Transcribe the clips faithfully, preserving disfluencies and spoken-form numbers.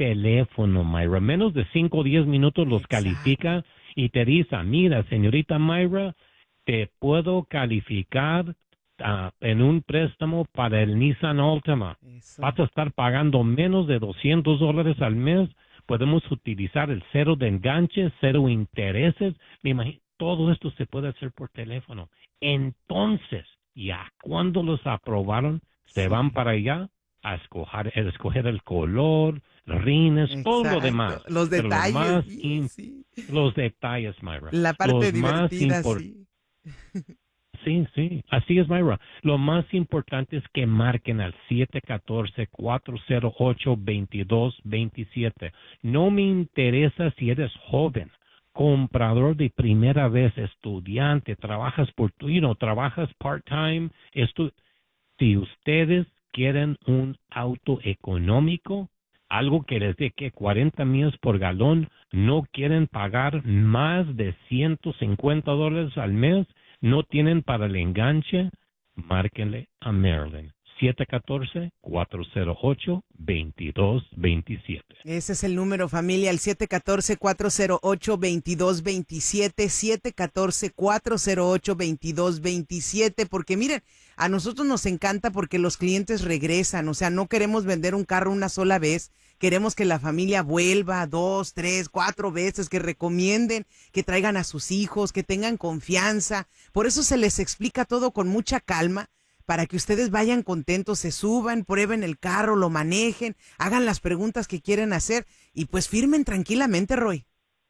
teléfono, Myra. Menos de cinco o diez minutos los Exacto. califica y te dice, mira, señorita Myra, te puedo calificar uh, en un préstamo para el Nissan Altima. Eso. Vas a estar pagando menos de doscientos dólares al mes. Podemos utilizar el cero de enganche, cero intereses. Me imagino, todo esto se puede hacer por teléfono. Entonces, ya cuando los aprobaron, se Sí. van para allá a escoger, a escoger el color, rines, todo lo Exacto. demás. Los Pero lo detalles. más Sí, in- sí. los detalles, Myra. La parte Los más divertida, importantes. sí. Sí, sí, así es, Myra. Lo más importante es que marquen al siete uno cuatro, cuatro cero ocho, dos dos dos siete. No me interesa si eres joven, comprador de primera vez, estudiante, trabajas por tu, you know, trabajas part-time. Estu- si ustedes quieren un auto económico, algo que les dé que cuarenta millas por galón, no quieren pagar más de ciento cincuenta dólares al mes, no tienen para el enganche, márquenle a Marilyn. siete uno cuatro, cuatro cero ocho, dos dos dos siete. Ese es el número, familia, el siete uno cuatro, cuatro cero ocho, dos dos dos siete, siete uno cuatro, cuatro cero ocho, dos dos dos siete, porque miren, a nosotros nos encanta porque los clientes regresan, o sea, no queremos vender un carro una sola vez, queremos que la familia vuelva dos, tres, cuatro veces, que recomienden, que traigan a sus hijos, que tengan confianza, por eso se les explica todo con mucha calma, para que ustedes vayan contentos, se suban, prueben el carro, lo manejen, hagan las preguntas que quieren hacer y pues firmen tranquilamente, Roy.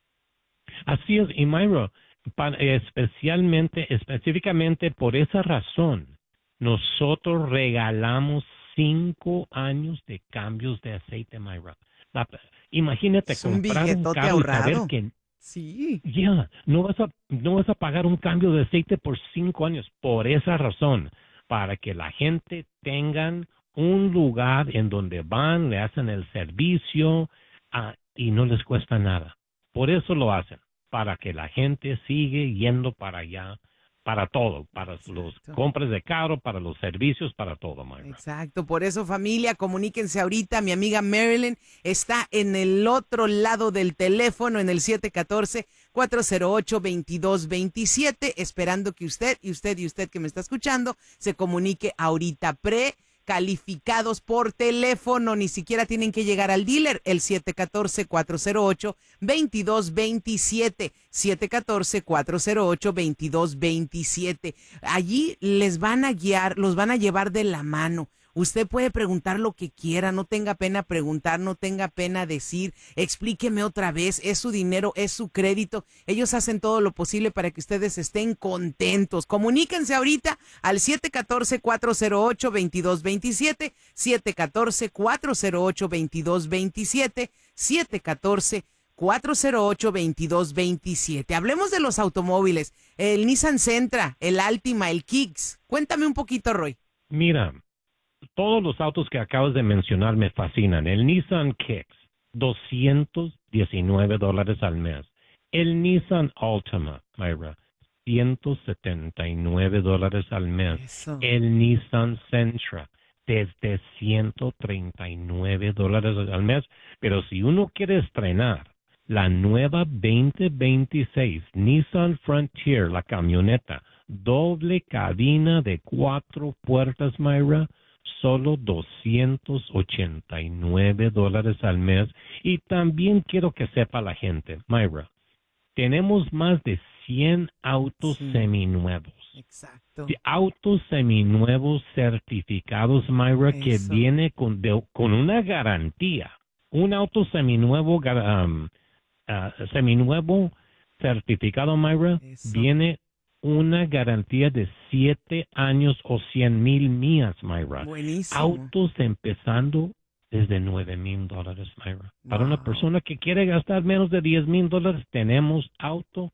Así es, y Myra, pa- especialmente, específicamente por esa razón, nosotros regalamos cinco años de cambios de aceite, Myra. La- imagínate Es un comprar un billetote carro y saber ahorrado. que Sí. ya no vas a no vas a pagar un cambio de aceite por cinco años. Por esa razón, para que la gente tengan un lugar en donde van, le hacen el servicio ah, y no les cuesta nada. Por eso lo hacen, para que la gente sigue yendo para allá, para todo, para los Exacto. compras de carro, para los servicios, para todo, Myra. Exacto, por eso familia, comuníquense ahorita, mi amiga Marilyn está en el otro lado del teléfono en el siete uno cuatro, cuatro cero ocho, dos dos dos siete, esperando que usted y usted y usted que me está escuchando se comunique ahorita, precalificados por teléfono, ni siquiera tienen que llegar al dealer, el siete uno cuatro, cuatro cero ocho, dos dos dos siete, siete uno cuatro, cuatro cero ocho, dos dos dos siete. Allí les van a guiar, los van a llevar de la mano. Usted puede preguntar lo que quiera, no tenga pena preguntar, no tenga pena decir, explíqueme otra vez, es su dinero, es su crédito. Ellos hacen todo lo posible para que ustedes estén contentos. Comuníquense ahorita al siete uno cuatro, cuatro cero ocho, dos dos dos siete, siete uno cuatro, cuatro cero ocho, dos dos dos siete, siete uno cuatro, cuatro cero ocho, dos dos dos siete. Hablemos de los automóviles, el Nissan Sentra, el Altima, el Kicks. Cuéntame un poquito, Roy. Mira, todos los autos que acabas de mencionar me fascinan. El Nissan Kicks, doscientos diecinueve dólares al mes. El Nissan Altima, Myra, ciento setenta y nueve dólares al mes. Eso. El Nissan Sentra, desde ciento treinta y nueve dólares al mes. Pero si uno quiere estrenar la nueva veinte veintiséis Nissan Frontier, la camioneta, doble cabina de cuatro puertas, Myra, solo doscientos ochenta y nueve dólares al mes. Y también quiero que sepa la gente, Myra, tenemos más de cien autos Sí. seminuevos. Exacto. De autos seminuevos certificados, Myra, que Eso. viene con, de- con una garantía. Un auto seminuevo, gar- um, ah, seminuevo certificado, Myra, Eso. viene una garantía de siete años o cien mil millas, Myra. Buenísimo. Autos empezando desde nueve mil dólares, Myra. Para una Wow. persona que quiere gastar menos de diez mil dólares, tenemos auto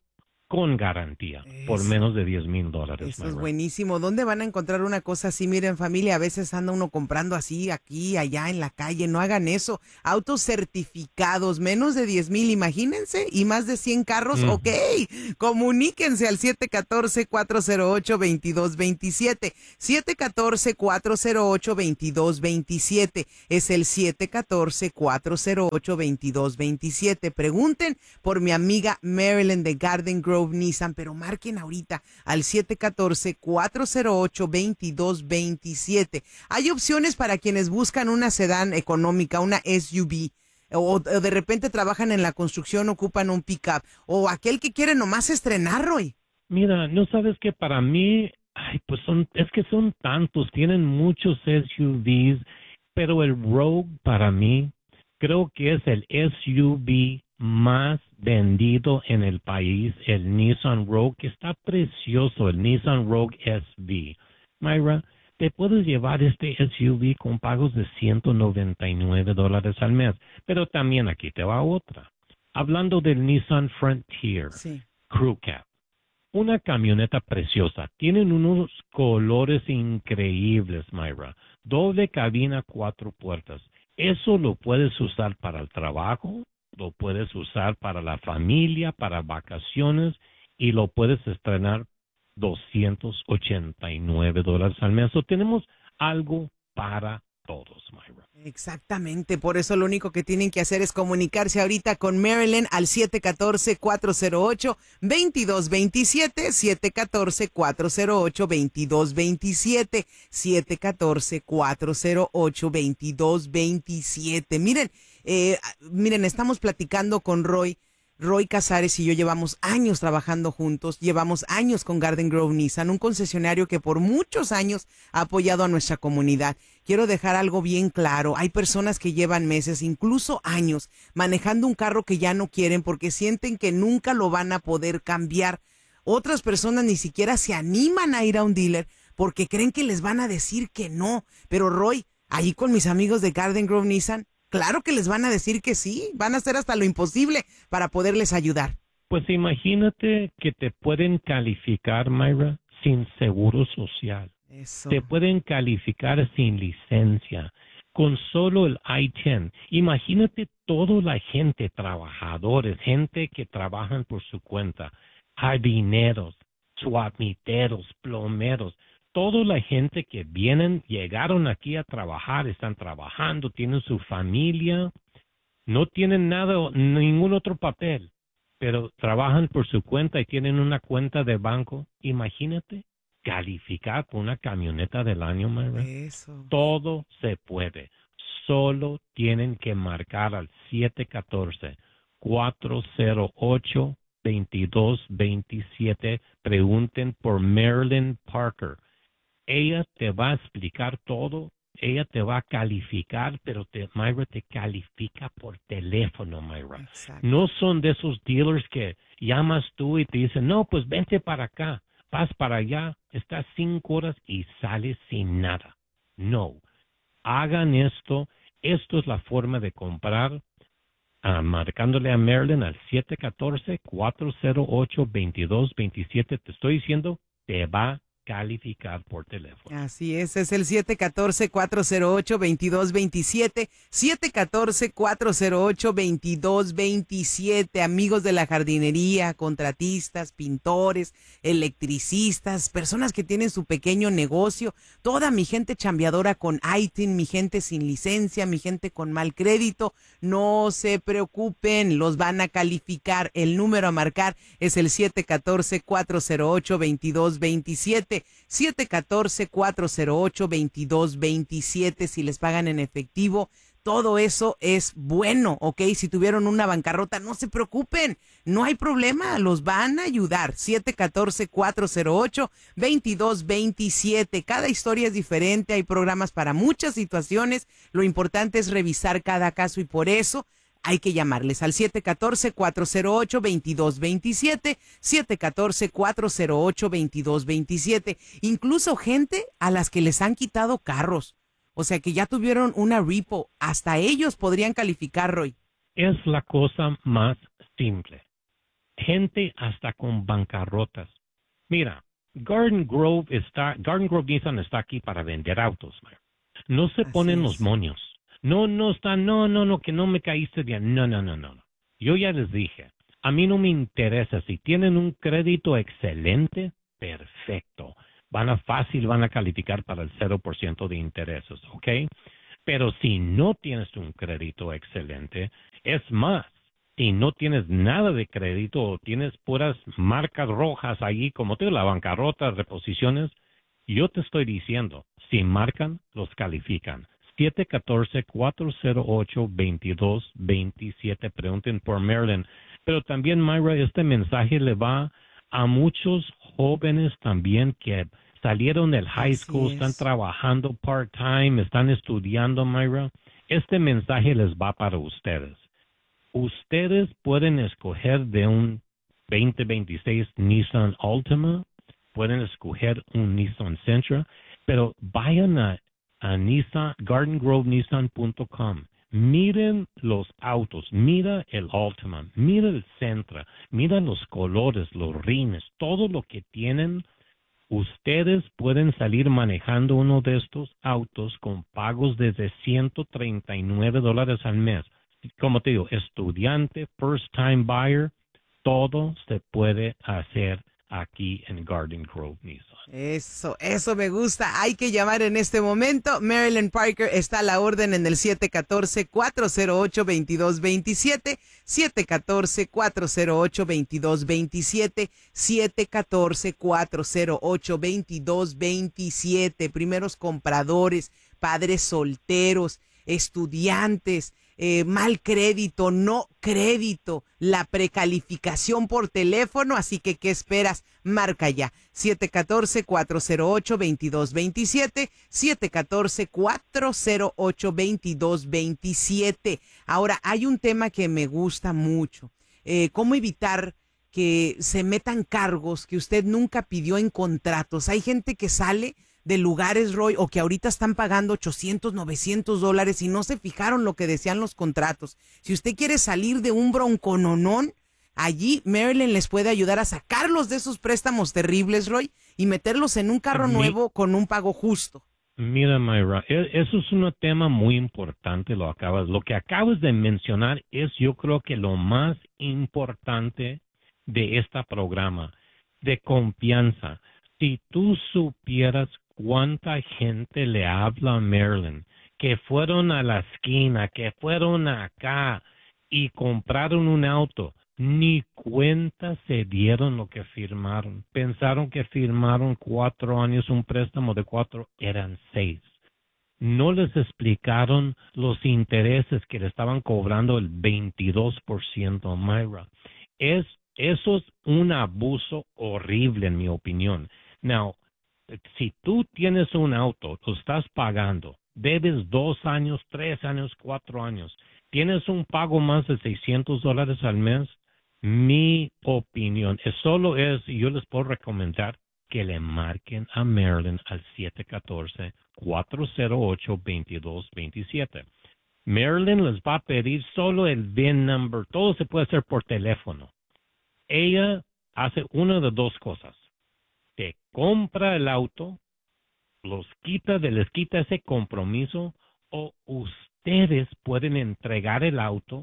con garantía, Eso. por menos de diez mil dólares. Eso es Myra. buenísimo. ¿Dónde van a encontrar una cosa así? Miren, familia, a veces anda uno comprando así, aquí, allá, en la calle. No hagan eso. Autos certificados, menos de diez mil, imagínense, y más de cien carros. Mm. Ok, comuníquense al siete uno cuatro, cuatro cero ocho, dos dos dos siete. siete uno cuatro, cuatro cero ocho, dos dos dos siete. Es el siete uno cuatro, cuatro cero ocho, dos dos dos siete. Pregunten por mi amiga Marilyn de Garden Grove Nissan, pero marquen ahorita al siete uno cuatro, cuatro cero ocho, dos dos dos siete. Hay opciones para quienes buscan una sedán económica, una S U V, o, o de repente trabajan en la construcción, ocupan un pickup, o aquel que quiere nomás estrenar, Roy. Mira, no sabes que para mí, ay, pues son, es que son tantos, tienen muchos S U Vs, pero el Rogue para mí creo que es el S U V más vendido en el país, el Nissan Rogue, que está precioso, el Nissan Rogue S V. Myra, te puedes llevar este S U V con pagos de ciento noventa y nueve dólares al mes, pero también aquí te va otra. Hablando del Nissan Frontier Sí. Crew Cab, una camioneta preciosa, tienen unos colores increíbles, Myra, doble cabina, cuatro puertas. Eso lo puedes usar para el trabajo, lo puedes usar para la familia, para vacaciones, y lo puedes estrenar doscientos ochenta y nueve dólares al mes. So, tenemos algo para todos, Myra. Exactamente, por eso lo único que tienen que hacer es comunicarse ahorita con Marilyn al siete uno cuatro, cuatro cero ocho, dos dos dos siete, siete uno cuatro, cuatro cero ocho, dos dos dos siete, siete uno cuatro, cuatro cero ocho, dos dos dos siete. Miren, eh, miren, estamos platicando con Roy. Roy Casares y yo llevamos años trabajando juntos, llevamos años con Garden Grove Nissan, un concesionario que por muchos años ha apoyado a nuestra comunidad. Quiero dejar algo bien claro, hay personas que llevan meses, incluso años, manejando un carro que ya no quieren porque sienten que nunca lo van a poder cambiar. Otras personas ni siquiera se animan a ir a un dealer porque creen que les van a decir que no. Pero Roy, ahí con mis amigos de Garden Grove Nissan, claro que les van a decir que sí, van a hacer hasta lo imposible para poderles ayudar. Pues imagínate que te pueden calificar, Myra, sin seguro social. Eso. Te pueden calificar sin licencia, con solo el I diez. Imagínate toda la gente, trabajadores, gente que trabajan por su cuenta, jardineros, suamiteros, plomeros, toda la gente que vienen, llegaron aquí a trabajar, están trabajando, tienen su familia, no tienen nada, ningún otro papel, pero trabajan por su cuenta y tienen una cuenta de banco. Imagínate calificar por una camioneta del año, Myra. Eso. Todo se puede. Solo tienen que marcar al siete uno cuatro, cuatro cero ocho, dos dos dos siete. Pregunten por Marilyn Parker. Ella te va a explicar todo, ella te va a calificar, pero te, Myra te califica por teléfono, Myra. Exacto. No son de esos dealers que llamas tú y te dicen, no, pues vente para acá, vas para allá, estás cinco horas y sales sin nada. No, hagan esto, esto es la forma de comprar, uh, marcándole a Marilyn al siete uno cuatro, cuatro cero ocho, dos dos dos siete. Te estoy diciendo, te va a calificar por teléfono. Así es, es el siete uno cuatro, cuatro cero ocho, dos dos dos siete, siete uno cuatro, cuatro cero ocho, dos dos dos siete. Amigos de la jardinería, contratistas, pintores, electricistas, personas que tienen su pequeño negocio, toda mi gente chambeadora con I T I N, mi gente sin licencia, mi gente con mal crédito, no se preocupen, los van a calificar. El número a marcar es el siete uno cuatro, cuatro cero ocho, dos dos dos siete. siete uno cuatro, cuatro cero ocho, dos dos dos siete. Si les pagan en efectivo, todo eso es bueno, ¿ok? Si tuvieron una bancarrota, no se preocupen, no hay problema, los van a ayudar. siete uno cuatro, cuatro cero ocho, dos dos dos siete. Cada historia es diferente, hay programas para muchas situaciones, lo importante es revisar cada caso y por eso hay que llamarles al siete uno cuatro, cuatro cero ocho, dos dos dos siete, siete uno cuatro, cuatro cero ocho, dos dos dos siete. Incluso gente a las que les han quitado carros, o sea que ya tuvieron una repo, hasta ellos podrían calificar, Roy. Es la cosa más simple. gente hasta con bancarrotas. Mira, Garden Grove está, Garden Grove Nissan está aquí para vender autos, man. No se Así ponen es. los moños. No, no está, no, no, no, que no me caíste bien. No, no, no, no. Yo ya les dije, a mí no me interesa. Si tienen un crédito excelente, perfecto. Van a fácil, van a calificar para el cero por ciento de intereses, ¿ok? Pero si no tienes un crédito excelente, es más, si no tienes nada de crédito o tienes puras marcas rojas ahí, como te digo, la bancarrota, reposiciones, yo te estoy diciendo, si marcan, los califican. siete uno cuatro, cuatro cero ocho, dos dos dos siete, pregunten por Marilyn. Pero también, Mayra, este mensaje le va a muchos jóvenes también que salieron del high Así school, es. están trabajando part-time, están estudiando, Mayra. Este mensaje les va para ustedes. Ustedes pueden escoger de un veinte veintiséis Nissan Altima, pueden escoger un Nissan Sentra, pero vayan a, a Nissan, garden grove nissan punto com. Miren los autos, mira el Altima, mira el Sentra, mira los colores, los rines, todo lo que tienen. Ustedes pueden salir manejando uno de estos autos con pagos desde ciento treinta y nueve dólares al mes. Como te digo, estudiante, first time buyer, todo se puede hacer aquí en Garden Grove Nissan. Eso, eso me gusta. Hay que llamar en este momento. Marilyn Parker está a la orden en el siete uno cuatro, cuatro cero ocho, dos dos dos siete, siete uno cuatro, cuatro cero ocho, dos dos dos siete, siete uno cuatro, cuatro cero ocho, dos dos dos siete. Primeros compradores, padres solteros, estudiantes, eh, mal crédito, no crédito, la precalificación por teléfono, así que ¿qué esperas? Marca ya, siete uno cuatro, cuatro cero ocho, dos dos dos siete, siete uno cuatro, cuatro cero ocho, dos dos dos siete. Ahora, hay un tema que me gusta mucho, eh, ¿cómo evitar que se metan cargos que usted nunca pidió en contratos? Hay gente que sale de lugares, Roy, o que ahorita están pagando ochocientos, novecientos dólares y no se fijaron lo que decían los contratos. Si usted quiere salir de un broncononón, allí Marilyn les puede ayudar a sacarlos de esos préstamos terribles, Roy, y meterlos en un carro Mi- nuevo con un pago justo. Mira, Mayra, e- eso es un tema muy importante, lo acabas, lo que acabas de mencionar es, yo creo que lo más importante de este programa, de confianza. Si tú supieras cuánta gente le habla a Marilyn, que fueron a la esquina, que fueron acá y compraron un auto, ni cuenta se dieron lo que firmaron. Pensaron que firmaron cuatro años, un préstamo de cuatro, eran seis. No les explicaron los intereses que le estaban cobrando el veintidós por ciento, Mayra. Es, eso es un abuso horrible, en mi opinión. Now, si tú tienes un auto, lo estás pagando, debes dos años, tres años, cuatro años, tienes un pago más de seiscientos dólares al mes, mi opinión es solo es, yo les puedo recomendar que le marquen a Marilyn al siete uno cuatro, cuatro cero ocho, dos dos dos siete. Marilyn les va a pedir solo el V I N number, todo se puede hacer por teléfono. Ella hace una de dos cosas. Te compra el auto, los quita, de les quita ese compromiso, o ustedes pueden entregar el auto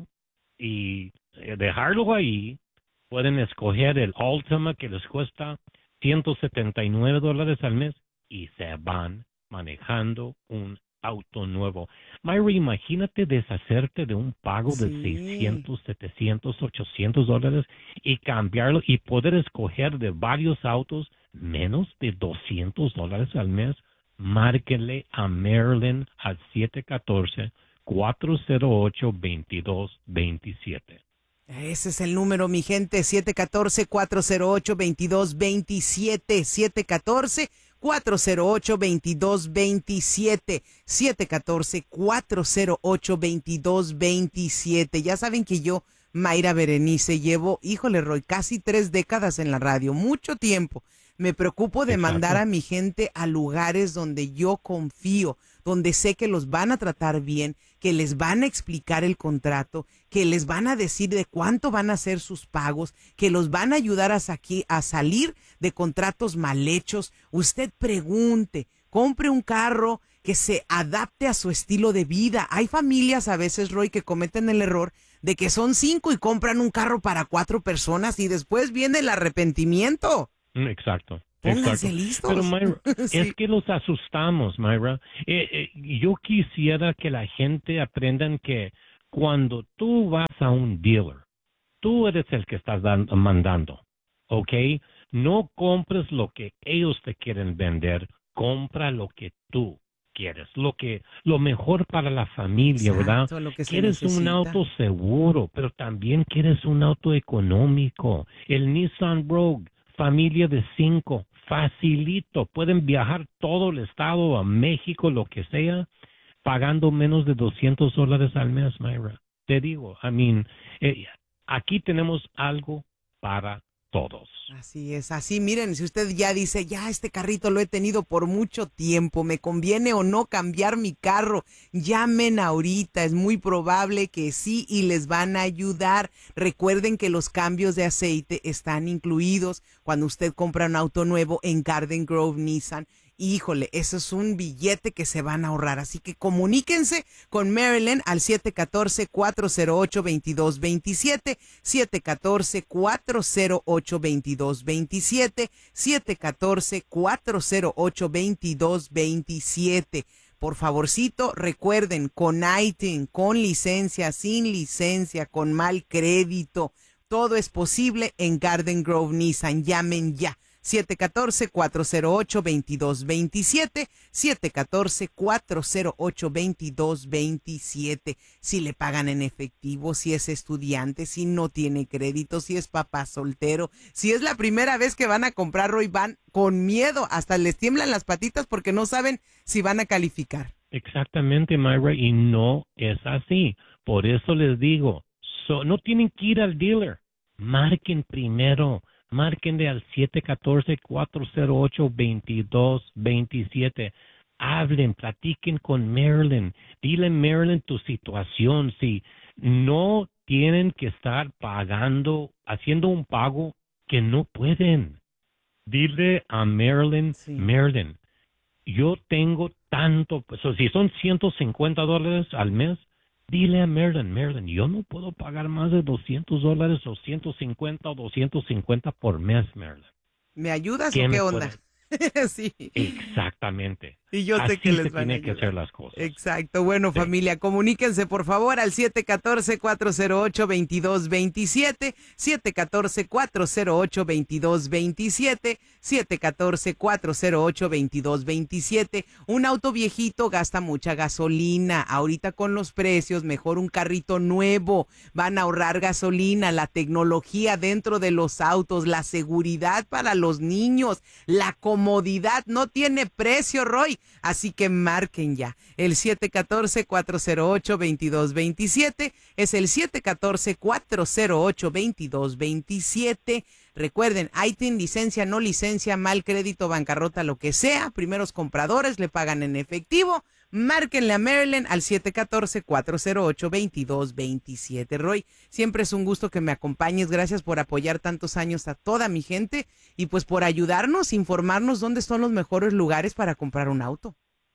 y eh, dejarlo ahí. Pueden escoger el Altima que les cuesta ciento setenta y nueve dólares al mes y se van manejando un auto nuevo. Mayra, imagínate deshacerte de un pago de Sí. seiscientos, setecientos, ochocientos dólares y cambiarlo y poder escoger de varios autos menos de doscientos dólares al mes. Márquenle a Marilyn al siete uno cuatro, cuatro cero ocho, dos dos dos siete. Ese es el número, mi gente, siete uno cuatro, cuatro cero ocho, dos dos dos siete, siete uno cuatro, cuatro cero ocho, dos dos dos siete, siete uno cuatro, cuatro cero ocho, dos dos dos siete. Ya saben que yo, Mayra Berenice, llevo, híjole, Roy, casi tres décadas en la radio, mucho tiempo. Me preocupo de Exacto. mandar a mi gente a lugares donde yo confío, donde sé que los van a tratar bien, que les van a explicar el contrato, que les van a decir de cuánto van a ser sus pagos, que los van a ayudar a, saqui- a salir de contratos mal hechos. Usted pregunte, compre un carro que se adapte a su estilo de vida. Hay familias a veces, Roy, que cometen el error de que son cinco y compran un carro para cuatro personas y después viene el arrepentimiento. Exacto. Pónganse Exacto. listos. Pero Myra, Sí. es que los asustamos, Myra. Eh, eh, yo quisiera que la gente aprendan que cuando tú vas a un dealer, tú eres el que estás dan- mandando, ¿ok? No compres lo que ellos te quieren vender, compra lo que tú quieres, lo que lo mejor para la familia, ¿verdad? Exacto, lo que se Quieres un necesita. auto seguro, pero también quieres un auto económico. El Nissan Rogue, familia de cinco, facilito, pueden viajar todo el estado, a México, lo que sea, pagando menos de doscientos dólares al mes, Myra. Te digo, I mean, eh, aquí tenemos algo para todos. Así es, así miren, si usted ya dice, ya este carrito lo he tenido por mucho tiempo, me conviene o no cambiar mi carro, llamen ahorita, es muy probable que sí y les van a ayudar. Recuerden que los cambios de aceite están incluidos cuando usted compra un auto nuevo en Garden Grove Nissan. Híjole, eso es un billete que se van a ahorrar. Así que comuníquense con Marilyn al siete uno cuatro, cuatro cero ocho, dos dos dos siete, siete uno cuatro, cuatro cero ocho, dos dos dos siete, siete uno cuatro, cuatro cero ocho, dos dos dos siete. Por favorcito, recuerden, con I T I N, con licencia, sin licencia, con mal crédito, todo es posible en Garden Grove Nissan. Llamen ya. siete uno cuatro, cuatro cero ocho, dos dos dos siete, siete uno cuatro, cuatro cero ocho, dos dos dos siete. Si le pagan en efectivo, si es estudiante, si no tiene crédito, si es papá soltero, si es la primera vez que van a comprar, Roy, van con miedo, hasta les tiemblan las patitas porque no saben si van a calificar. Exactamente, Myra, y no es así. Por eso les digo, so, no tienen que ir al dealer. Marquen primero. Márquenle al siete uno cuatro, cuatro cero ocho, dos dos dos siete. Hablen, platiquen con Marilyn. Dile, Marilyn, tu situación. Si no tienen que estar pagando, haciendo un pago que no pueden. Dile a Marilyn, Sí. Marilyn, yo tengo tanto, pues, o si son ciento cincuenta dólares al mes, dile a Marilyn, Marilyn, yo no puedo pagar más de doscientos dólares o ciento cincuenta o doscientos cincuenta por mes, Marilyn. ¿Me ayudas ¿Qué o me qué onda? puede- Sí. Exactamente. Y yo sé Así que les se van a tiene que ayudar. hacer las cosas. Exacto. Bueno, Sí. familia, comuníquense por favor al siete uno cuatro, cuatro cero ocho, dos dos dos siete, siete uno cuatro, cuatro cero ocho, dos dos dos siete, siete uno cuatro, cuatro cero ocho, dos dos dos siete. Un auto viejito gasta mucha gasolina. Ahorita con los precios, mejor un carrito nuevo. Van a ahorrar gasolina, la tecnología dentro de los autos, la seguridad para los niños, la comodidad no tiene precio, Roy. Así que marquen ya. El siete uno cuatro, cuatro cero ocho, dos dos dos siete es el siete uno cuatro, cuatro cero ocho, dos dos dos siete. Recuerden, I T I N, licencia, no licencia, mal crédito, bancarrota, lo que sea. Primeros compradores le pagan en efectivo. Márquenle a Marilyn al siete uno cuatro, cuatro cero ocho, dos dos dos siete. Roy, siempre es un gusto que me acompañes. Gracias por apoyar tantos años a toda mi gente y pues por ayudarnos, informarnos dónde son los mejores lugares para comprar un auto.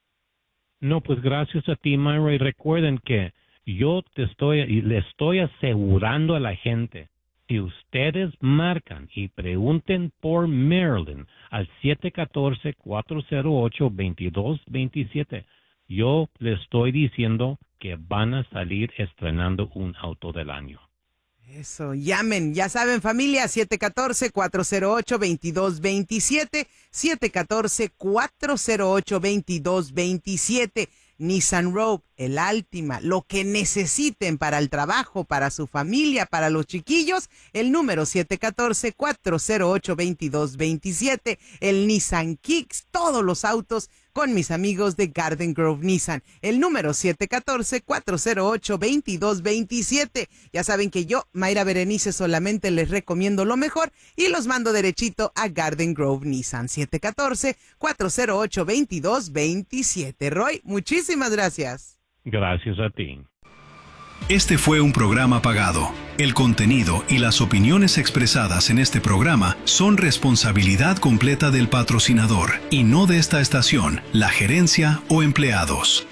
No, pues gracias a ti, Myra, y recuerden que yo te estoy, y le estoy asegurando a la gente, si ustedes marcan y pregunten por Marilyn al siete uno cuatro, cuatro cero ocho, dos dos dos siete, yo le estoy diciendo que van a salir estrenando un auto del año. Eso, llamen, ya saben familia, siete uno cuatro, cuatro cero ocho, dos dos dos siete, siete uno cuatro, cuatro cero ocho, dos dos dos siete. Nissan Rogue, el Altima, lo que necesiten para el trabajo, para su familia, para los chiquillos, el número siete uno cuatro, cuatro cero ocho, dos dos dos siete, el Nissan Kicks, todos los autos con mis amigos de Garden Grove Nissan. El número siete uno cuatro, cuatro cero ocho, dos dos dos siete. Ya saben que yo, Mayra Berenice, solamente les recomiendo lo mejor y los mando derechito a Garden Grove Nissan. siete uno cuatro, cuatro cero ocho, dos dos dos siete. Roy, muchísimas gracias. Gracias a ti. Este fue un programa pagado. El contenido y las opiniones expresadas en este programa son responsabilidad completa del patrocinador y no de esta estación, la gerencia o empleados.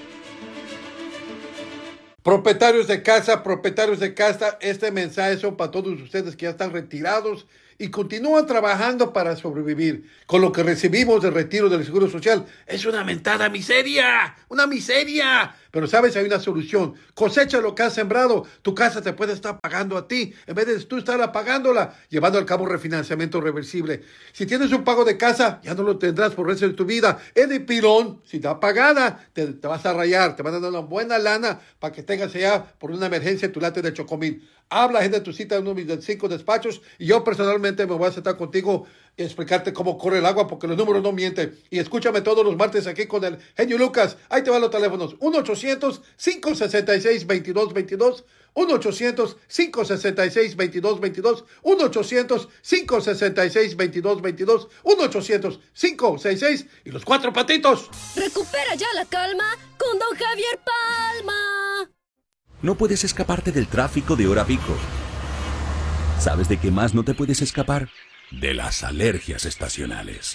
Propietarios de casa, propietarios de casa, este mensaje es para todos ustedes que ya están retirados y continúan trabajando para sobrevivir. Con lo que recibimos del retiro del Seguro Social es una mentada miseria, una miseria. Pero sabes, hay una solución. Cosecha lo que has sembrado. Tu casa te puede estar pagando a ti, en vez de tú estar pagándola, llevando al cabo refinanciamiento reversible. Si tienes un pago de casa, ya no lo tendrás por el resto de tu vida. Es de pilón. Si está pagada, te, te vas a rayar. Te van a dar una buena lana para que tengas allá por una emergencia tu late de Chocomil. Habla, gente, de tu cita en uno de mis cinco despachos y yo personalmente me voy a sentar contigo y explicarte cómo corre el agua porque los números no mienten. Y escúchame todos los martes aquí con el genio Lucas. Ahí te van los teléfonos. uno ochocientos, cinco sesenta y seis, veintidós veintidós. uno ochocientos, cinco sesenta y seis, veintidós veintidós. uno ochocientos, cinco sesenta y seis, veintidós veintidós. uno ochocientos, cinco sesenta y seis y los cuatro patitos. Recupera ya la calma con don Javier Palma. No puedes escaparte del tráfico de hora pico. ¿Sabes de qué más no te puedes escapar? De las alergias estacionales.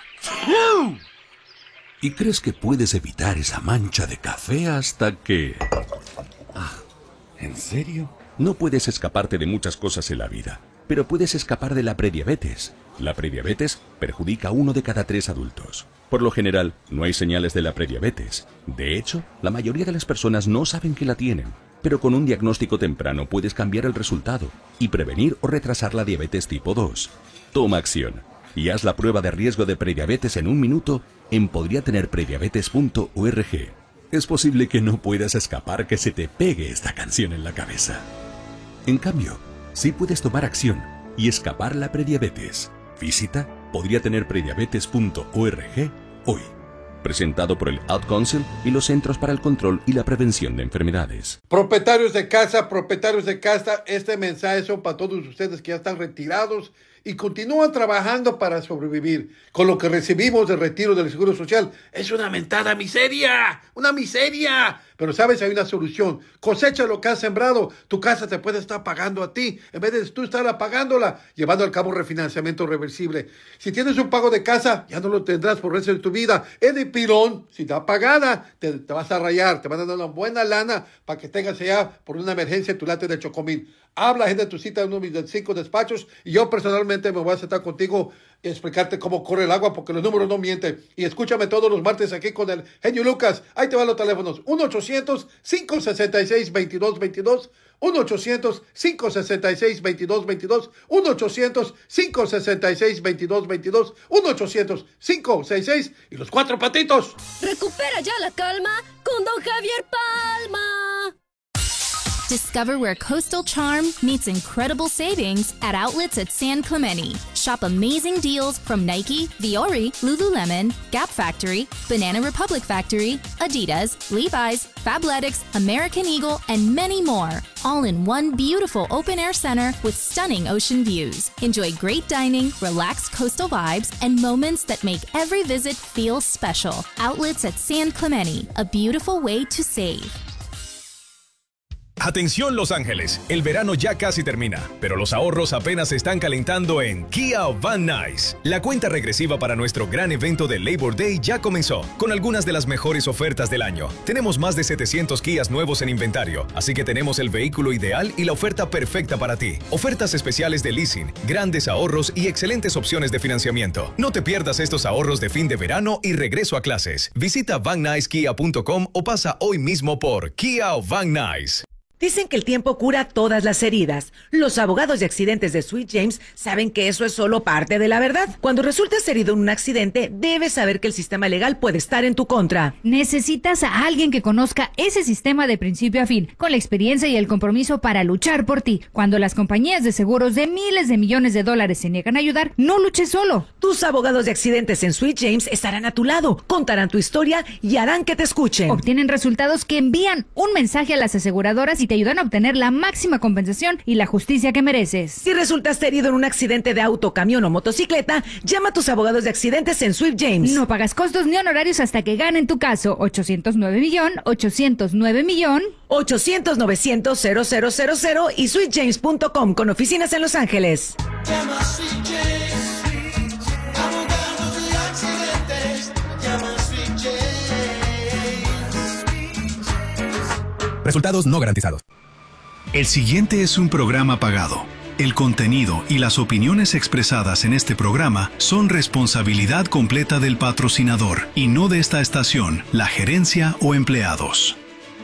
Y crees que puedes evitar esa mancha de café hasta que... Ah, ¿en serio? No puedes escaparte de muchas cosas en la vida, pero puedes escapar de la prediabetes. La prediabetes perjudica a uno de cada tres adultos. Por lo general, no hay señales de la prediabetes. De hecho, la mayoría de las personas no saben que la tienen. Pero con un diagnóstico temprano puedes cambiar el resultado y prevenir o retrasar la diabetes tipo dos. Toma acción y haz la prueba de riesgo de prediabetes en un minuto en podría tener prediabetes punto org. Es posible que no puedas escapar que se te pegue esta canción en la cabeza. En cambio, sí puedes tomar acción y escapar la prediabetes. Visita podría tener prediabetes punto org hoy. Presentado por el Ad Council y los Centros para el Control y la Prevención de Enfermedades. Propietarios de casa, propietarios de casa, este mensaje es para todos ustedes que ya están retirados y continúan trabajando para sobrevivir. Con lo que recibimos del retiro del Seguro Social es una mentada miseria, una miseria. Pero sabes, hay una solución. Cosecha lo que has sembrado. Tu casa te puede estar pagando a ti, en vez de tú estar pagándola, llevando al cabo refinanciamiento reversible. Si tienes un pago de casa, ya no lo tendrás por el resto de tu vida. Es de pilón. Si está pagada, te, te vas a rayar. Te van a dar una buena lana para que tengas allá por una emergencia tu late de Chocomil. Habla, gente, de tu cita en uno de mis cinco despachos y yo personalmente me voy a sentar contigo y explicarte cómo corre el agua porque los números no mienten. Y escúchame todos los martes aquí con el genio Lucas. Ahí te van los teléfonos. uno ochocientos, cinco sesenta y seis, veintidós veintidós. uno ochocientos, cinco sesenta y seis, veintidós veintidós. uno ochocientos, cinco sesenta y seis, veintidós veintidós. uno ochocientos, cinco sesenta y seis y los cuatro patitos. Recupera ya la calma con don Javier Palma. Discover where coastal charm meets incredible savings at outlets at San Clemente. Shop amazing deals from Nike, Viore, Lululemon, Gap Factory, Banana Republic Factory, Adidas, Levi's, Fabletics, American Eagle, and many more. All in one beautiful open-air center with stunning ocean views. Enjoy great dining, relaxed coastal vibes, and moments that make every visit feel special. Outlets at San Clemente, a beautiful way to save. Atención Los Ángeles, el verano ya casi termina, pero los ahorros apenas se están calentando en Kia Van Nuys. La cuenta regresiva para nuestro gran evento de Labor Day ya comenzó, con algunas de las mejores ofertas del año. Tenemos más de setecientos Kias nuevos en inventario, así que tenemos el vehículo ideal y la oferta perfecta para ti. Ofertas especiales de leasing, grandes ahorros y excelentes opciones de financiamiento. No te pierdas estos ahorros de fin de verano y regreso a clases. Visita van nuys kia punto com o pasa hoy mismo por Kia Van Nuys. Dicen que el tiempo cura todas las heridas. Los abogados de accidentes de Sweet James saben que eso es solo parte de la verdad. Cuando resultas herido en un accidente, debes saber que el sistema legal puede estar en tu contra. Necesitas a alguien que conozca ese sistema de principio a fin, con la experiencia y el compromiso para luchar por ti. Cuando las compañías de seguros de miles de millones de dólares se niegan a ayudar, no luches solo. Tus abogados de accidentes en Sweet James estarán a tu lado, contarán tu historia y harán que te escuchen. Obtienen resultados que envían un mensaje a las aseguradoras y te ayudan a obtener la máxima compensación y la justicia que mereces. Si resultaste herido en un accidente de auto, camión o motocicleta, llama a tus abogados de accidentes en Sweet James. No pagas costos ni honorarios hasta que ganen tu caso. ochocientos nueve millón, ochocientos nueve millón, ochocientos novecientos cero cero cero cero y sweet james punto com con oficinas en Los Ángeles. Llama a Sweet James, abogados de accidentes. Llama a Sweet James. Resultados no garantizados. El siguiente es un programa pagado. El contenido y las opiniones expresadas en este programa son responsabilidad completa del patrocinador y no de esta estación, la gerencia o empleados.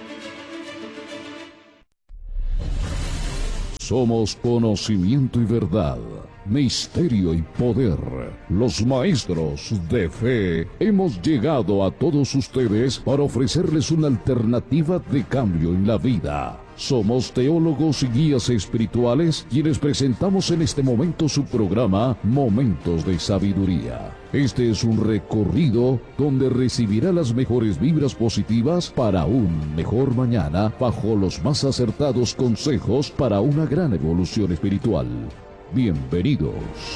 Somos conocimiento y verdad, misterio y poder. Los maestros de fe hemos llegado a todos ustedes para ofrecerles una alternativa de cambio en la vida. Somos teólogos y guías espirituales quienes presentamos en este momento su programa Momentos de Sabiduría. Este es un recorrido donde recibirá las mejores vibras positivas para un mejor mañana bajo los más acertados consejos para una gran evolución espiritual. Bienvenidos.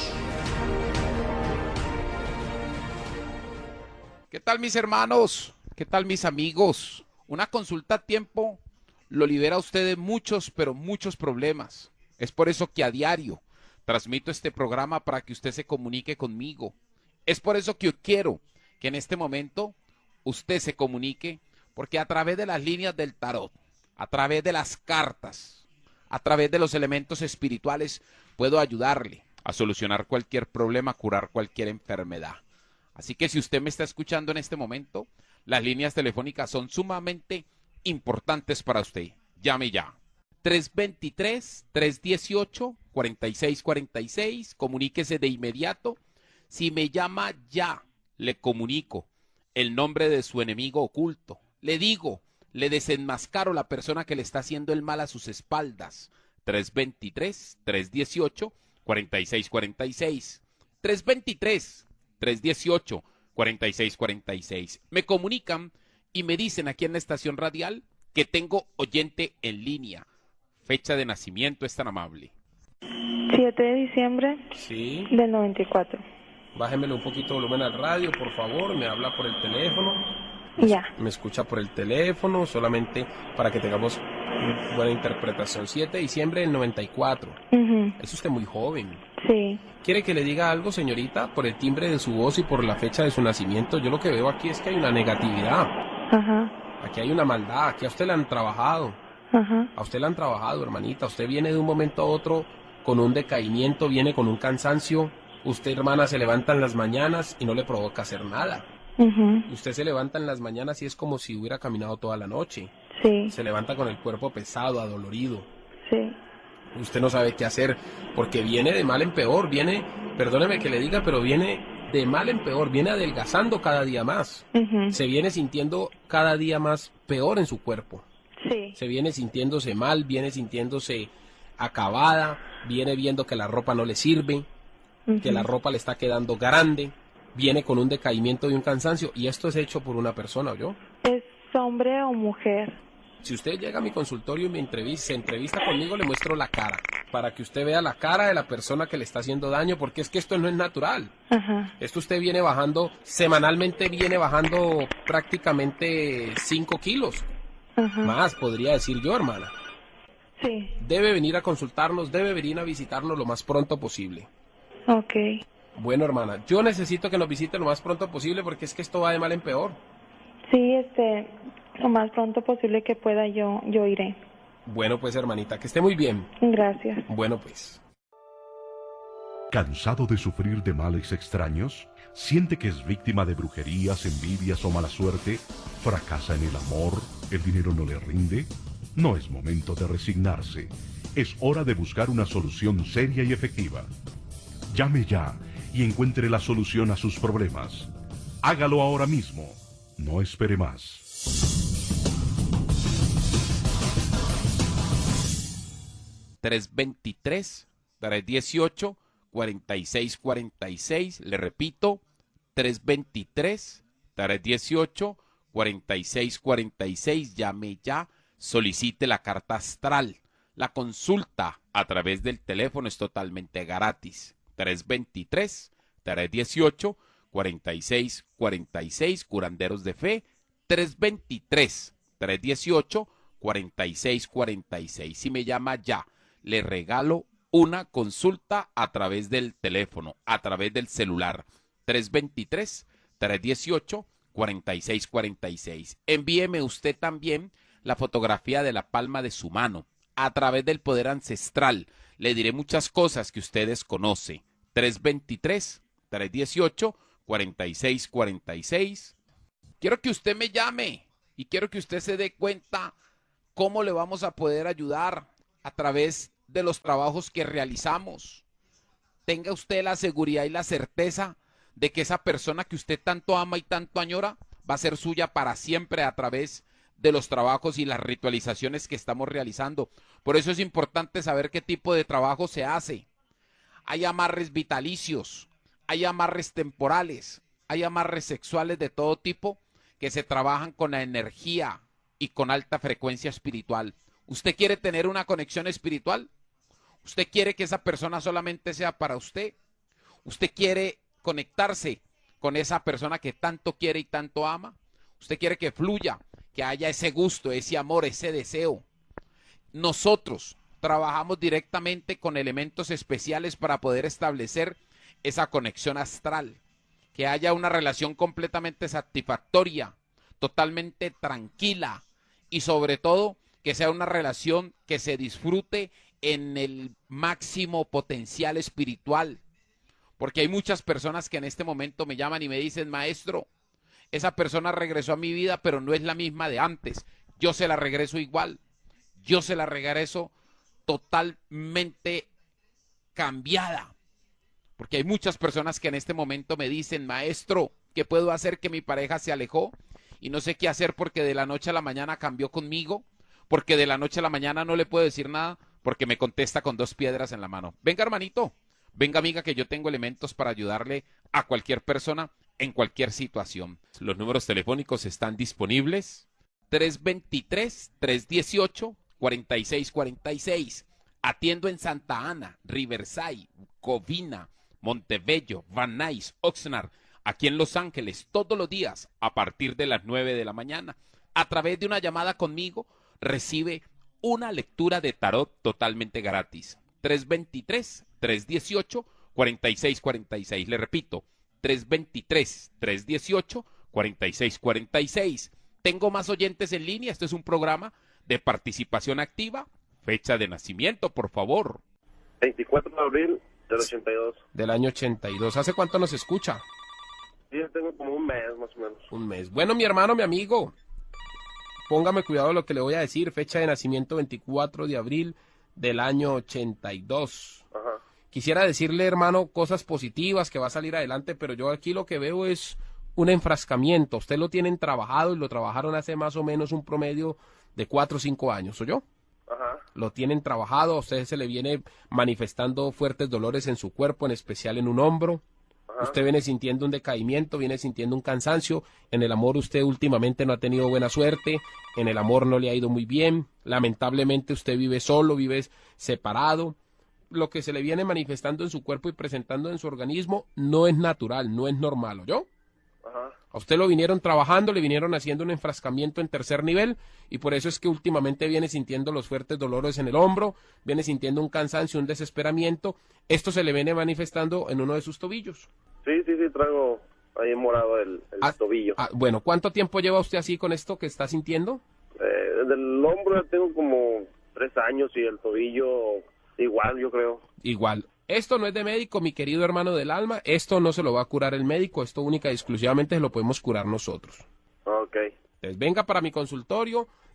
¿Qué tal mis hermanos? ¿Qué tal mis amigos? Una consulta a tiempo lo libera a usted de muchos, pero muchos problemas. Es por eso que a diario transmito este programa para que usted se comunique conmigo. Es por eso que yo quiero que en este momento usted se comunique, porque a través de las líneas del tarot, a través de las cartas, a través de los elementos espirituales, puedo ayudarle a solucionar cualquier problema, curar cualquier enfermedad. Así que si usted me está escuchando en este momento, las líneas telefónicas son sumamente importantes para usted. Llame ya. tres dos tres, tres uno ocho, cuatro seis cuatro seis. Comuníquese de inmediato. Si me llama ya, le comunico el nombre de su enemigo oculto. Le digo, le desenmascaro la persona que le está haciendo el mal a sus espaldas. tres dos tres, tres uno ocho, cuatro seis cuatro seis. tres dos tres, tres uno ocho, cuatro seis cuatro seis. Me comunican y me dicen aquí en la estación radial que tengo oyente en línea. Fecha de nacimiento es tan amable. siete de diciembre Sí. del noventa y cuatro. Bájemele un poquito volumen al radio, por favor. Me habla por el teléfono. Ya. Me escucha por el teléfono, solamente para que tengamos buena interpretación. siete de diciembre del noventa y cuatro. Uh-huh. Es usted muy joven. Sí. ¿Quiere que le diga algo, señorita? Por el timbre de su voz y por la fecha de su nacimiento, yo lo que veo aquí es que hay una negatividad. Ajá. Aquí hay una maldad, aquí a usted le han trabajado. Ajá. A usted le han trabajado, hermanita. Usted viene de un momento a otro con un decaimiento, viene con un cansancio. Usted, hermana, se levanta en las mañanas y no le provoca hacer nada. Uh-huh. Usted se levanta en las mañanas y es como si hubiera caminado toda la noche. Sí. Se levanta con el cuerpo pesado, adolorido. Sí. Usted no sabe qué hacer porque viene de mal en peor. Viene, perdóneme que le diga, pero viene de mal en peor. Viene adelgazando cada día más. Uh-huh. Se viene sintiendo cada día más peor en su cuerpo. Sí. Se viene sintiéndose mal, viene sintiéndose acabada, viene viendo que la ropa no le sirve, uh-huh. que la ropa le está quedando grande, viene con un decaimiento y un cansancio, y esto es hecho por una persona, ¿oyó? ¿Es hombre o mujer? Si usted llega a mi consultorio y me entrevista, se entrevista conmigo, le muestro la cara, para que usted vea la cara de la persona que le está haciendo daño, porque es que esto no es natural. Ajá. Esto usted viene bajando, semanalmente viene bajando prácticamente cinco kilos. Ajá. Más, podría decir yo, hermana. Sí. Debe venir a consultarnos, debe venir a visitarnos lo más pronto posible. Ok. Bueno, hermana, yo necesito que nos visite lo más pronto posible porque es que esto va de mal en peor. Sí, este, lo más pronto posible que pueda yo, yo iré. Bueno, pues, hermanita, que esté muy bien. Gracias. Bueno, pues. ¿Cansado de sufrir de males extraños? ¿Siente que es víctima de brujerías, envidias o mala suerte? ¿Fracasa en el amor? ¿El dinero no le rinde? No es momento de resignarse. Es hora de buscar una solución seria y efectiva. Llame ya y encuentre la solución a sus problemas. Hágalo ahora mismo. No espere más. tres veintitrés, tres dieciocho, cuarenta y seis cuarenta y seis. Le repito, tres veintitrés, tres dieciocho, cuarenta y seis cuarenta y seis. Llame ya, solicite la carta astral. La consulta a través del teléfono es totalmente gratis. tres veintitrés, tres dieciocho, cuarenta y seis cuarenta y seis. Curanderos de Fe. tres veintitrés, tres dieciocho, cuarenta y seis cuarenta y seis. Si me llama ya, le regalo una consulta a través del teléfono, a través del celular. tres veintitrés, tres dieciocho, cuarenta y seis cuarenta y seis. Envíeme usted también la fotografía de la palma de su mano a través del poder ancestral. Le diré muchas cosas que usted desconoce. tres veintitrés, tres dieciocho, cuarenta y seis cuarenta y seis. Quiero que usted me llame y quiero que usted se dé cuenta cómo le vamos a poder ayudar a través de los trabajos que realizamos. Tenga usted la seguridad y la certeza de que esa persona que usted tanto ama y tanto añora va a ser suya para siempre a través de los trabajos y las ritualizaciones que estamos realizando. Por eso es importante saber qué tipo de trabajo se hace. Hay amarres vitalicios, hay amarres temporales, hay amarres sexuales de todo tipo que se trabajan con la energía y con alta frecuencia espiritual. ¿Usted quiere tener una conexión espiritual? ¿Usted quiere que esa persona solamente sea para usted? ¿Usted quiere conectarse con esa persona que tanto quiere y tanto ama? ¿Usted quiere que fluya, que haya ese gusto, ese amor, ese deseo? Nosotros trabajamos directamente con elementos especiales para poder establecer esa conexión astral, que haya una relación completamente satisfactoria, totalmente tranquila y sobre todo que sea una relación que se disfrute en el máximo potencial espiritual. Porque hay muchas personas que en este momento me llaman y me dicen, maestro, esa persona regresó a mi vida, pero no es la misma de antes. Yo se la regreso igual. Yo se la regreso totalmente cambiada. Porque hay muchas personas que en este momento me dicen, maestro, ¿qué puedo hacer que mi pareja se alejó? Y no sé qué hacer porque de la noche a la mañana cambió conmigo. Porque de la noche a la mañana no le puedo decir nada porque me contesta con dos piedras en la mano. Venga, hermanito. Venga, amiga, que yo tengo elementos para ayudarle a cualquier persona en cualquier situación. Los números telefónicos están disponibles. tres veintitrés, tres dieciocho, cuarenta y seis cuarenta y seis. Atiendo en Santa Ana, Riverside, Covina, Montebello, Van Nuys, Oxnard, aquí en Los Ángeles, todos los días a partir de las nueve de la mañana. A través de una llamada conmigo recibe una lectura de tarot totalmente gratis. tres veintitrés, tres dieciocho, cuarenta y seis cuarenta y seis. Le repito, tres veintitrés, tres dieciocho, cuarenta y seis cuarenta y seis. Tengo más oyentes en línea. Este es un programa de participación activa. Fecha de nacimiento, por favor. veinticuatro de abril del ochenta y dos. Del año ochenta y dos. ¿Hace cuánto nos escucha? Sí, tengo como un mes más o menos. Un mes. Bueno, mi hermano, mi amigo, póngame cuidado de lo que le voy a decir. Fecha de nacimiento veinticuatro de abril del año ochenta y dos. Ajá. Quisiera decirle, hermano, cosas positivas, que va a salir adelante, pero yo aquí lo que veo es un enfrascamiento. Usted lo tienen trabajado y lo trabajaron hace más o menos un promedio de cuatro o cinco años, ¿oyó? Ajá. Lo tienen trabajado, a usted se le viene manifestando fuertes dolores en su cuerpo, en especial en un hombro. Ajá. Usted viene sintiendo un decaimiento, viene sintiendo un cansancio. En el amor usted últimamente no ha tenido buena suerte, en el amor no le ha ido muy bien. Lamentablemente usted vive solo, vive separado. Lo que se le viene manifestando en su cuerpo y presentando en su organismo no es natural, no es normal, ¿oyó? Ajá. A usted lo vinieron trabajando, le vinieron haciendo un enfrascamiento en tercer nivel y por eso es que últimamente viene sintiendo los fuertes dolores en el hombro, viene sintiendo un cansancio, un desesperamiento. Esto se le viene manifestando en uno de sus tobillos. Sí, sí, sí, traigo ahí morado el, el ah, tobillo. Ah, bueno, ¿cuánto tiempo lleva usted así con esto que está sintiendo? Eh, desde el hombro ya tengo como tres años y el tobillo igual, yo creo. Igual. Esto no es de médico, mi querido hermano del alma. Esto no se lo va a curar el médico. Esto única y exclusivamente se lo podemos curar nosotros. Ok. Entonces, venga para mi consultorio.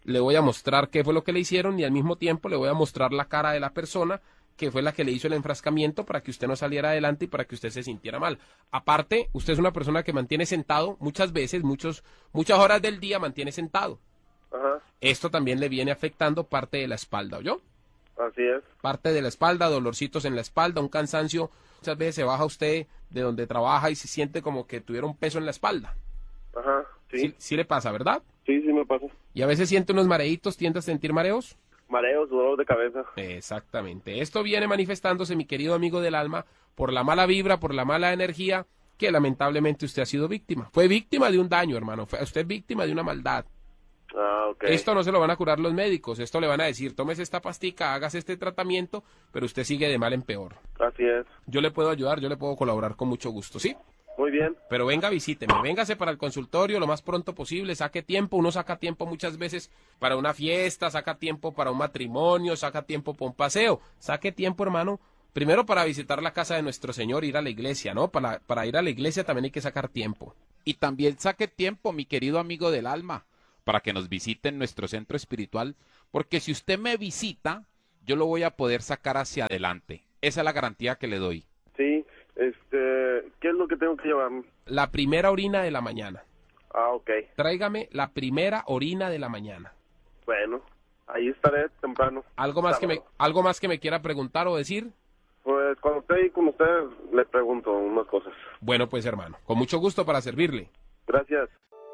le voy a mostrar qué fue lo que le hicieron y al mismo tiempo le voy a mostrar la cara de la persona que fue la que le hizo el enfrascamiento para que usted no saliera adelante y para que usted se sintiera mal. Aparte, usted es una persona que mantiene sentado muchas veces, muchos, muchas horas del día mantiene sentado. Ajá. Esto también le viene afectando parte de la espalda, ¿oyó? Así es. Parte de la espalda, dolorcitos en la espalda, un cansancio. Muchas veces se baja usted de donde trabaja y se siente como que tuviera un peso en la espalda. Ajá, sí. Sí, sí le pasa, ¿verdad? Sí, sí me pasa. Y a veces siente unos mareitos, ¿tiende a sentir mareos? Mareos, dolor de cabeza. Exactamente. Esto viene manifestándose, mi querido amigo del alma, por la mala vibra, por la mala energía, que lamentablemente usted ha sido víctima. Fue víctima de un daño, hermano. Fue usted víctima de una maldad. Ah, ok. Esto no se lo van a curar los médicos. Esto le van a decir, tómese esta pastica, hágase este tratamiento, pero usted sigue de mal en peor. Así es. Yo le puedo ayudar, yo le puedo colaborar con mucho gusto, ¿sí? Muy bien. Pero venga, visíteme, véngase para el consultorio lo más pronto posible, saque tiempo, uno saca tiempo muchas veces para una fiesta, saca tiempo para un matrimonio, saca tiempo para un paseo, saque tiempo, hermano, primero para visitar la casa de nuestro Señor, ir a la iglesia, ¿no? Para, para ir a la iglesia también hay que sacar tiempo. Y también saque tiempo, mi querido amigo del alma, para que nos visite en nuestro centro espiritual, porque si usted me visita, yo lo voy a poder sacar hacia adelante. Esa es la garantía que le doy. Sí, este, ¿qué es lo que tengo que llevar? La primera orina de la mañana. Ah, ok. Tráigame la primera orina de la mañana. Bueno, ahí estaré temprano. ¿Algo más, que me, ¿Algo más que me quiera preguntar o decir? Pues cuando esté ahí con usted, le pregunto unas cosas. Bueno, pues hermano, con mucho gusto para servirle. Gracias.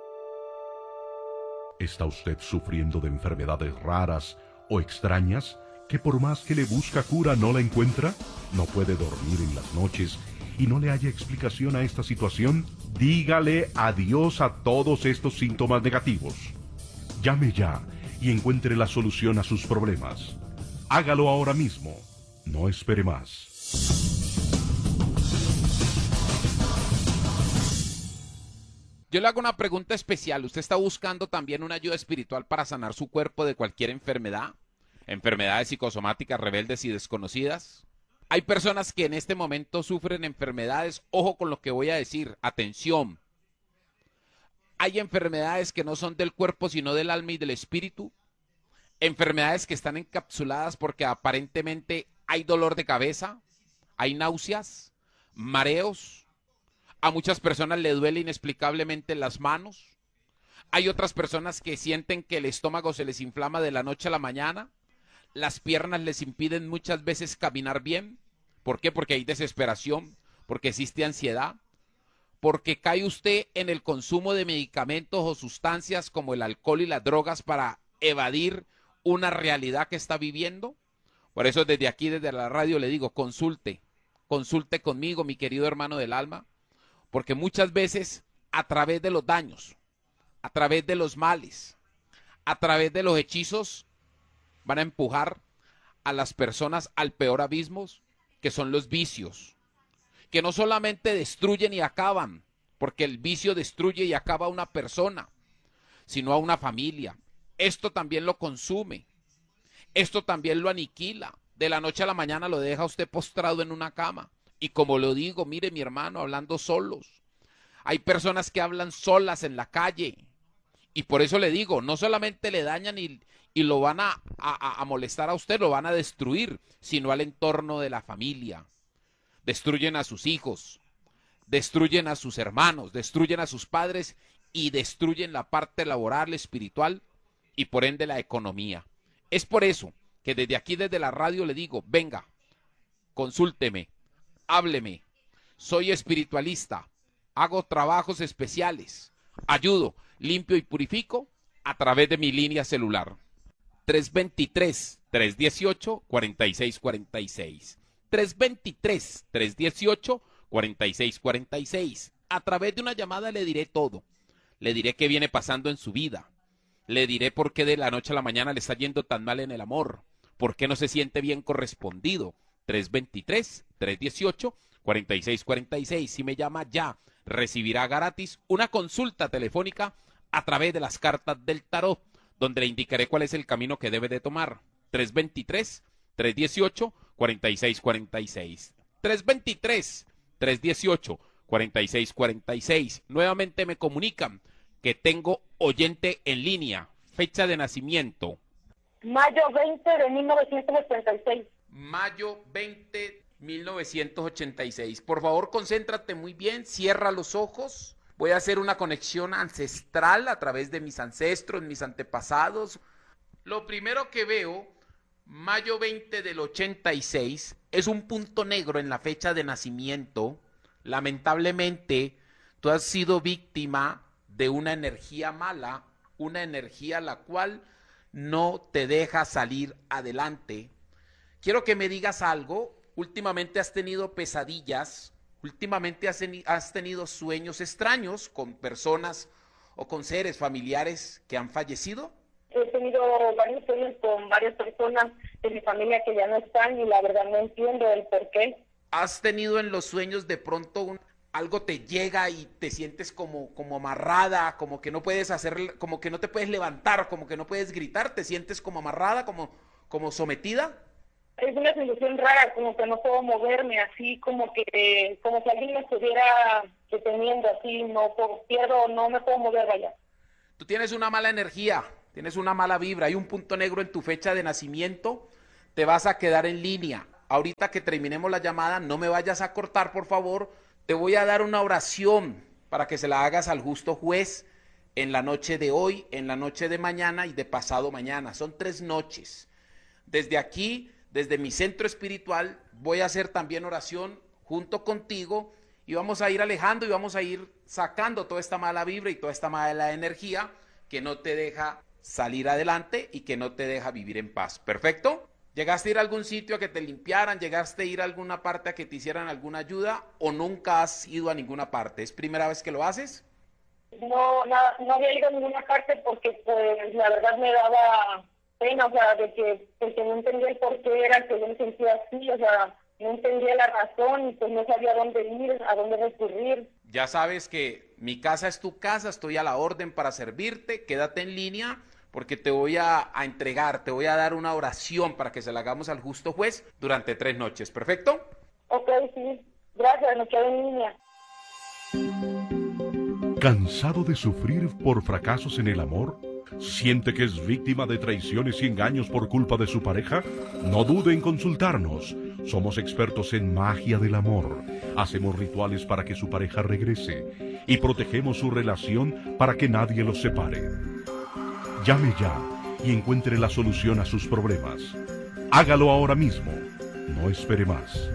¿Está usted sufriendo de enfermedades raras o extrañas que por más que le busca cura no la encuentra? ¿No puede dormir en las noches y no le haya explicación a esta situación? Dígale adiós a todos estos síntomas negativos. Llame ya y encuentre la solución a sus problemas. Hágalo ahora mismo. No espere más. Yo le hago una pregunta especial. ¿Usted está buscando también una ayuda espiritual para sanar su cuerpo de cualquier enfermedad? Enfermedades psicosomáticas rebeldes y desconocidas. Hay personas que en este momento sufren enfermedades. Ojo con lo que voy a decir. Atención. Hay enfermedades que no son del cuerpo, sino del alma y del espíritu. Enfermedades que están encapsuladas porque aparentemente hay dolor de cabeza, hay náuseas, mareos. A muchas personas le duele inexplicablemente las manos. Hay otras personas que sienten que el estómago se les inflama de la noche a la mañana. Las piernas les impiden muchas veces caminar bien. ¿Por qué? Porque hay desesperación, porque existe ansiedad, porque cae usted en el consumo de medicamentos o sustancias como el alcohol y las drogas para evadir una realidad que está viviendo. Por eso desde aquí, desde la radio, le digo, consulte, consulte conmigo, mi querido hermano del alma, porque muchas veces a través de los daños, a través de los males, a través de los hechizos, van a empujar a las personas al peor abismo, que son los vicios, que no solamente destruyen y acaban, porque el vicio destruye y acaba a una persona, sino a una familia. Esto también lo consume, esto también lo aniquila. De la noche a la mañana lo deja usted postrado en una cama. Y como lo digo, mire mi hermano, hablando solos. Hay personas que hablan solas en la calle. Y por eso le digo, no solamente le dañan y, y lo van a, a, a molestar a usted, lo van a destruir, sino al entorno de la familia. Destruyen a sus hijos, destruyen a sus hermanos, destruyen a sus padres y destruyen la parte laboral, espiritual y por ende la economía. Es por eso que desde aquí, desde la radio, le digo, venga, consúlteme, hábleme, soy espiritualista, hago trabajos especiales, ayudo, limpio y purifico a través de mi línea celular. tres dos tres, tres uno ocho, cuatro seis cuatro seis. tres dos tres, tres uno ocho, cuatro seis cuatro seis. A través de una llamada le diré todo. Le diré qué viene pasando en su vida. Le diré por qué de la noche a la mañana le está yendo tan mal en el amor. ¿Por qué no se siente bien correspondido? tres dos tres, tres uno ocho, cuatro seis cuatro seis. Si me llama ya, recibirá gratis una consulta telefónica a través de las cartas del tarot, donde le indicaré cuál es el camino que debe de tomar. tres dos tres, tres uno ocho, cuatro seis cuatro seis. tres dos tres, tres uno ocho, cuatro seis cuatro seis. Nuevamente me comunican que tengo oyente en línea. fecha de nacimiento. Mayo veinte de mil novecientos ochenta y seis. Mayo veinte, mil novecientos ochenta y seis. Por favor, concéntrate muy bien, cierra los ojos. Voy a hacer una conexión ancestral a través de mis ancestros, mis antepasados. Lo primero que veo, mayo veinte del ochenta y seis, es un punto negro en la fecha de nacimiento. Lamentablemente, tú has sido víctima de una energía mala, una energía la cual no te deja salir adelante. Quiero que me digas algo. Últimamente has tenido pesadillas, últimamente has, has tenido sueños extraños con personas o con seres familiares que han fallecido. He tenido varios sueños con varias personas de mi familia que ya no están y la verdad no entiendo el por qué. ¿Has tenido en los sueños de pronto un, algo te llega y te sientes como, como amarrada, como que no puedes hacer, como que no te puedes levantar, como que no puedes gritar, te sientes como amarrada, como, como sometida? Es una sensación rara, como que no puedo moverme, así como que, como si alguien me estuviera deteniendo, así, no puedo, pierdo, no me puedo mover, vaya. Tú tienes una mala energía, tienes una mala vibra, hay un punto negro en tu fecha de nacimiento, te vas a quedar en línea. Ahorita que terminemos la llamada, no me vayas a cortar, por favor, te voy a dar una oración para que se la hagas al justo juez en la noche de hoy, en la noche de mañana y de pasado mañana. Son tres noches. Desde aquí, desde mi centro espiritual, voy a hacer también oración junto contigo y vamos a ir alejando y vamos a ir sacando toda esta mala vibra y toda esta mala energía que no te deja salir adelante y que no te deja vivir en paz. ¿Perfecto? ¿Llegaste a ir a algún sitio a que te limpiaran? ¿Llegaste a ir a alguna parte a que te hicieran alguna ayuda? ¿O nunca has ido a ninguna parte? ¿Es primera vez que lo haces? No, nada, no había ido a ninguna parte porque pues la verdad me daba pena, o sea, de que, de que no entendía el por qué era que yo me sentía así, o sea, no entendía la razón y pues no sabía a dónde ir, a dónde recurrir. Ya sabes que mi casa es tu casa, estoy a la orden para servirte, quédate en línea porque te voy a, a entregar, te voy a dar una oración para que se la hagamos al justo juez durante tres noches, ¿perfecto? Ok, sí, gracias, me quedo en línea. ¿Cansado de sufrir por fracasos en el amor? ¿Siente que es víctima de traiciones y engaños por culpa de su pareja? No dude en consultarnos. Somos expertos en magia del amor. Hacemos rituales para que su pareja regrese y protegemos su relación para que nadie los separe. Llame ya y encuentre la solución a sus problemas. Hágalo ahora mismo. No espere más.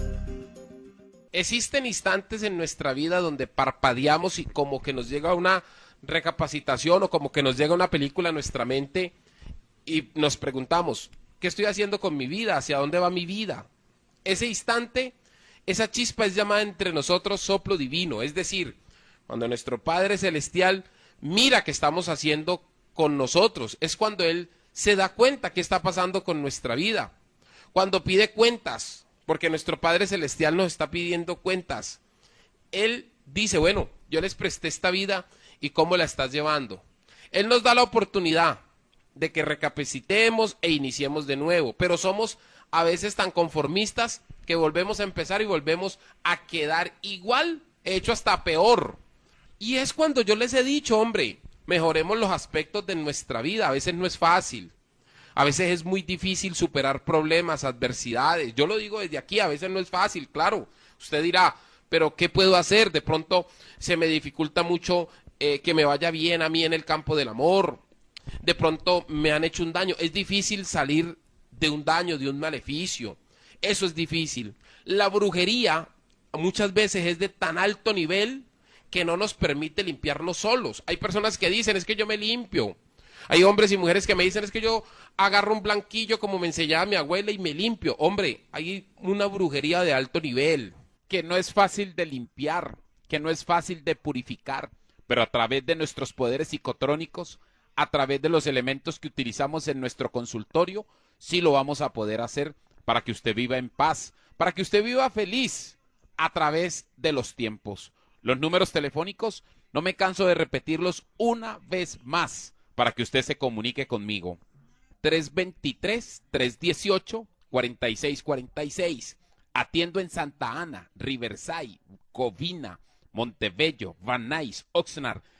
Existen instantes en nuestra vida donde parpadeamos y como que nos llega una recapacitación o como que nos llega una película a nuestra mente y nos preguntamos, ¿qué estoy haciendo con mi vida? ¿Hacia dónde va mi vida? Ese instante, esa chispa es llamada entre nosotros soplo divino, es decir, cuando nuestro Padre Celestial mira qué estamos haciendo con nosotros, es cuando Él se da cuenta qué está pasando con nuestra vida, cuando pide cuentas, porque nuestro Padre Celestial nos está pidiendo cuentas. Él dice, bueno, yo les presté esta vida y cómo la estás llevando. Él nos da la oportunidad de que recapacitemos e iniciemos de nuevo, pero somos a veces tan conformistas que volvemos a empezar y volvemos a quedar igual, hecho hasta peor. Y es cuando yo les he dicho, hombre, mejoremos los aspectos de nuestra vida. A veces no es fácil, a veces es muy difícil superar problemas, adversidades. Yo lo digo desde aquí, a veces no es fácil, claro. Usted dirá, pero ¿qué puedo hacer? De pronto se me dificulta mucho eh, que me vaya bien a mí en el campo del amor. De pronto me han hecho un daño. Es difícil salir de un daño, de un maleficio. Eso es difícil. La brujería muchas veces es de tan alto nivel que no nos permite limpiarnos solos. Hay personas que dicen, es que yo me limpio. Hay hombres y mujeres que me dicen, es que yo agarro un blanquillo como me enseñaba mi abuela y me limpio. Hombre, hay una brujería de alto nivel que no es fácil de limpiar, que no es fácil de purificar, pero a través de nuestros poderes psicotrónicos, a través de los elementos que utilizamos en nuestro consultorio, sí lo vamos a poder hacer para que usted viva en paz, para que usted viva feliz a través de los tiempos. Los números telefónicos, no me canso de repetirlos una vez más para que usted se comunique conmigo. tres dos tres, tres uno ocho, cuatro seis cuatro seis. Atiendo en Santa Ana, Riverside, Covina, Montebello, Van Nuys, Oxnard.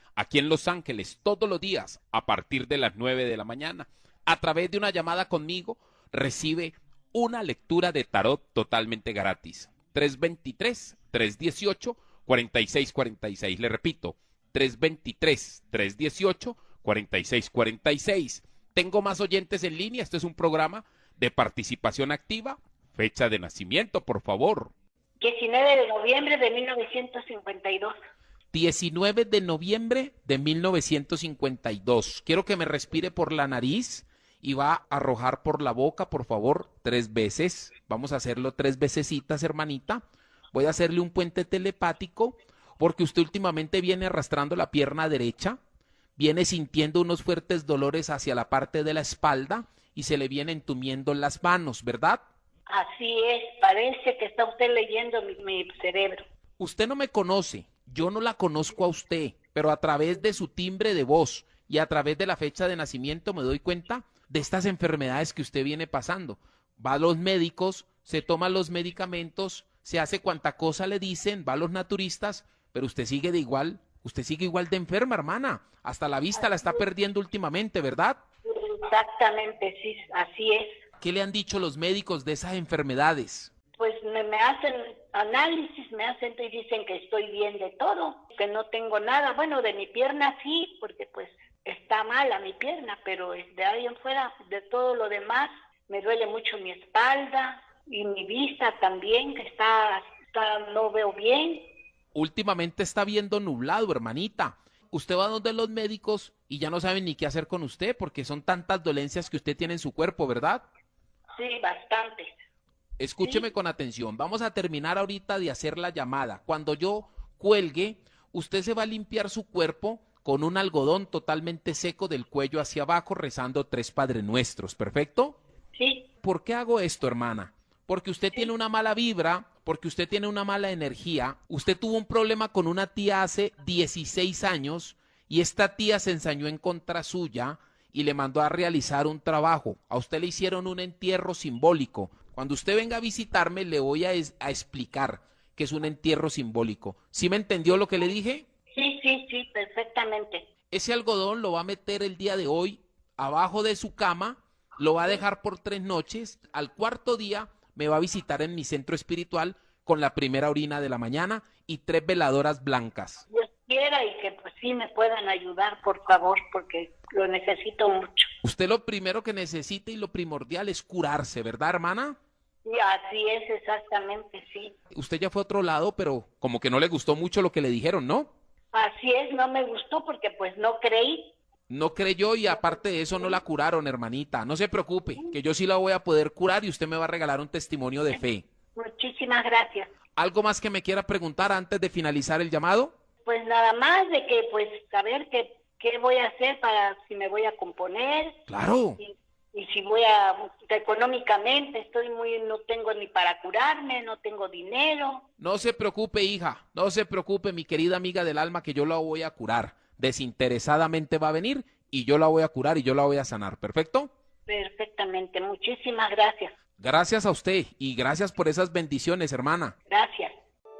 aquí en Los Ángeles, todos los días, a partir de las nueve de la mañana. A través de una llamada conmigo, recibe una lectura de tarot totalmente gratis. tres dos tres, tres uno ocho, cuatro seis cuatro seis. Le repito, tres dos tres, tres uno ocho, cuatro seis cuatro seis. Tengo más oyentes en línea. Este es un programa de participación activa. Fecha de nacimiento, por favor. diecinueve de noviembre de mil novecientos cincuenta y dos. diecinueve de noviembre de mil novecientos cincuenta y dos. Quiero que me respire por la nariz y va a arrojar por la boca, por favor, tres veces. Vamos a hacerlo tres vecesitas, hermanita. Voy a hacerle un puente telepático porque usted últimamente viene arrastrando la pierna derecha, viene sintiendo unos fuertes dolores hacia la parte de la espalda y se le viene entumiendo las manos, ¿verdad? Así es, parece que está usted leyendo mi, mi cerebro. Usted no me conoce, yo no la conozco a usted, pero a través de su timbre de voz y a través de la fecha de nacimiento me doy cuenta de estas enfermedades que usted viene pasando. Va a los médicos, se toma los medicamentos, se hace cuanta cosa le dicen, va a los naturistas, pero usted sigue de igual, usted sigue igual de enferma, hermana. Hasta la vista la está perdiendo últimamente, ¿verdad? Exactamente, sí, así es. ¿Qué le han dicho los médicos de esas enfermedades? Pues me, me hacen análisis, me hacen y dicen que estoy bien de todo, que no tengo nada. Bueno, de mi pierna sí, porque pues está mala mi pierna, pero de ahí en fuera, de todo lo demás, me duele mucho mi espalda y mi vista también, que está, está no veo bien. Últimamente está viendo nublado, hermanita. Usted va donde los médicos y ya no saben ni qué hacer con usted porque son tantas dolencias que usted tiene en su cuerpo, ¿verdad? Sí, bastante. Escúcheme sí. Con atención. Vamos a terminar ahorita de hacer la llamada. Cuando yo cuelgue, usted se va a limpiar su cuerpo con un algodón totalmente seco del cuello hacia abajo, rezando tres Padre Nuestros, ¿perfecto? Sí. ¿Por qué hago esto, hermana? Porque usted sí. tiene una mala vibra, porque usted tiene una mala energía. Usted tuvo un problema con una tía hace dieciséis años y esta tía se ensañó en contra suya y le mandó a realizar un trabajo. A usted le hicieron un entierro simbólico. Cuando usted venga a visitarme le voy a, es, a explicar que es un entierro simbólico. ¿Sí me entendió lo que le dije? Sí, sí, sí, perfectamente. Ese algodón lo va a meter el día de hoy abajo de su cama, lo va a dejar por tres noches. Al cuarto día me va a visitar en mi centro espiritual con la primera orina de la mañana y tres veladoras blancas. Dios quiera y que pues sí me puedan ayudar, por favor, porque lo necesito mucho. Usted lo primero que necesita y lo primordial es curarse, ¿verdad, hermana? Sí, así es, exactamente, sí. Usted ya fue a otro lado, pero como que no le gustó mucho lo que le dijeron, ¿no? Así es, no me gustó porque pues no creí. No creyó y aparte de eso no la curaron, hermanita. No se preocupe, que yo sí la voy a poder curar y usted me va a regalar un testimonio de fe. Muchísimas gracias. ¿Algo más que me quiera preguntar antes de finalizar el llamado? Pues nada más de que pues saber qué qué voy a hacer para si me voy a componer. Claro. Y, y si voy a económicamente estoy muy no tengo ni para curarme, no tengo dinero. No se preocupe, hija. No se preocupe, mi querida amiga del alma, que yo la voy a curar. Desinteresadamente va a venir y yo la voy a curar y yo la voy a sanar, ¿perfecto? Perfectamente, muchísimas gracias. Gracias a usted y gracias por esas bendiciones, hermana. Gracias.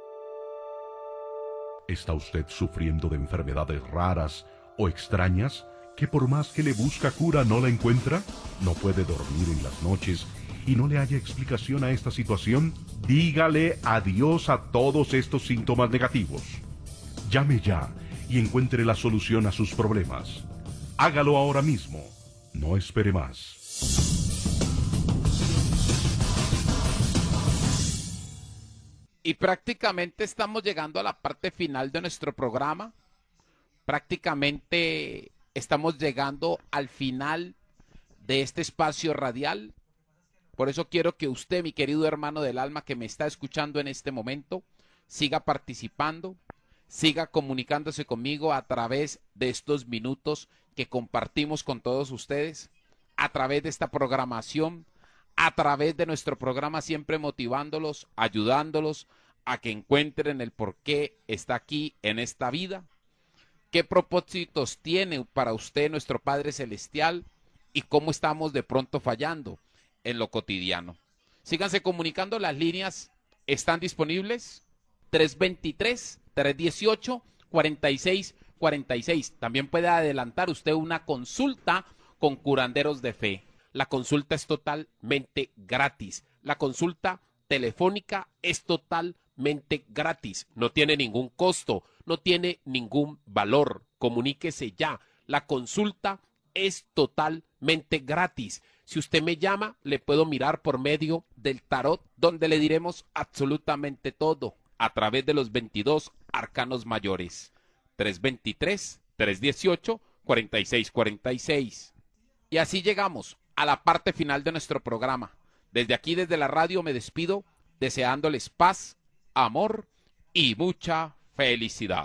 ¿Está usted sufriendo de enfermedades raras o extrañas que por más que le busca cura no la encuentra? ¿No puede dormir en las noches y no le haya explicación a esta situación? Dígale adiós a todos estos síntomas negativos. Llame ya y encuentre la solución a sus problemas. Hágalo ahora mismo. No espere más. Y prácticamente estamos llegando a la parte final de nuestro programa. Prácticamente estamos llegando al final de este espacio radial. Por eso quiero que usted, mi querido hermano del alma que me está escuchando en este momento, siga participando, siga comunicándose conmigo a través de estos minutos que compartimos con todos ustedes, a través de esta programación, a través de nuestro programa, siempre motivándolos, ayudándolos a que encuentren el por qué está aquí en esta vida, qué propósitos tiene para usted nuestro Padre Celestial y cómo estamos de pronto fallando en lo cotidiano. Síganse comunicando, las líneas están disponibles, tres dos tres, tres uno ocho, cuatro seis cuarenta y seis. También puede adelantar usted una consulta con curanderos de fe. La consulta es totalmente gratis. La consulta telefónica es totalmente gratis. No tiene ningún costo, no tiene ningún valor. Comuníquese ya. La consulta es totalmente gratis. Si usted me llama, le puedo mirar por medio del tarot, donde le diremos absolutamente todo a través de los veintidós arcanos mayores. tres veintitrés, tres dieciocho, cuarenta y seis cuarenta y seis. Y así llegamos a la parte final de nuestro programa. Desde aquí, desde la radio, me despido deseándoles paz, amor y mucha felicidad.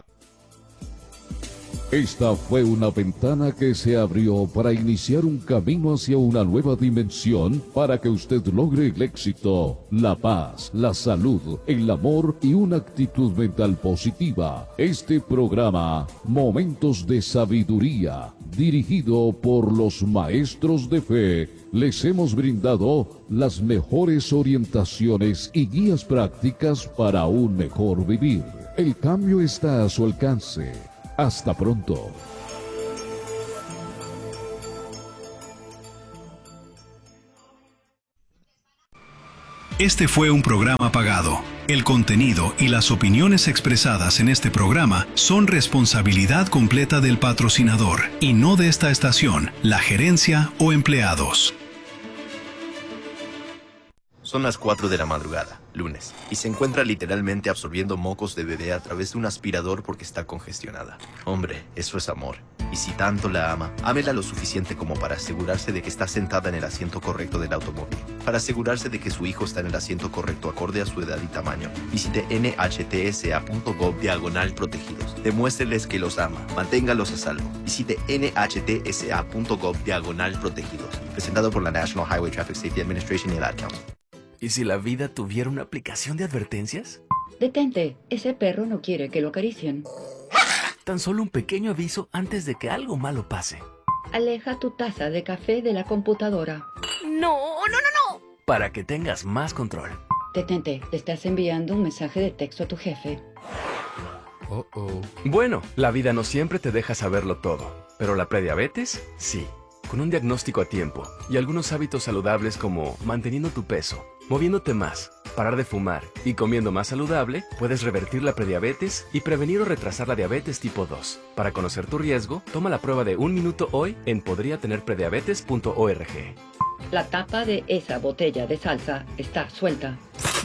Esta fue una ventana que se abrió para iniciar un camino hacia una nueva dimensión para que usted logre el éxito, la paz, la salud, el amor y una actitud mental positiva. Este programa, Momentos de Sabiduría, dirigido por los maestros de fe, les hemos brindado las mejores orientaciones y guías prácticas para un mejor vivir. El cambio está a su alcance. Hasta pronto. Este fue un programa pagado. El contenido y las opiniones expresadas en este programa son responsabilidad completa del patrocinador y no de esta estación, la gerencia o empleados. Son las cuatro de la madrugada, lunes, y se encuentra literalmente absorbiendo mocos de bebé a través de un aspirador porque está congestionada. Hombre, eso es amor. Y si tanto la ama, ámela lo suficiente como para asegurarse de que está sentada en el asiento correcto del automóvil. Para asegurarse de que su hijo está en el asiento correcto acorde a su edad y tamaño, visite nhtsa.gov diagonal protegidos. Demuéstreles que los ama. Manténgalos a salvo. Visite nhtsa.gov diagonal protegidos. Presentado por la National Highway Traffic Safety Administration y el Ad Council. ¿Y si la vida tuviera una aplicación de advertencias? Detente, ese perro no quiere que lo acaricien. Tan solo un pequeño aviso antes de que algo malo pase. Aleja tu taza de café de la computadora. No, no, no, no. Para que tengas más control. Detente, te estás enviando un mensaje de texto a tu jefe. Oh, oh. Bueno, la vida no siempre te deja saberlo todo, pero la prediabetes, sí. Con un diagnóstico a tiempo y algunos hábitos saludables como manteniendo tu peso, moviéndote más, parar de fumar y comiendo más saludable, puedes revertir la prediabetes y prevenir o retrasar la diabetes tipo dos. Para conocer tu riesgo, toma la prueba de un minuto hoy en podría tener prediabetes punto org. La tapa de esa botella de salsa está suelta.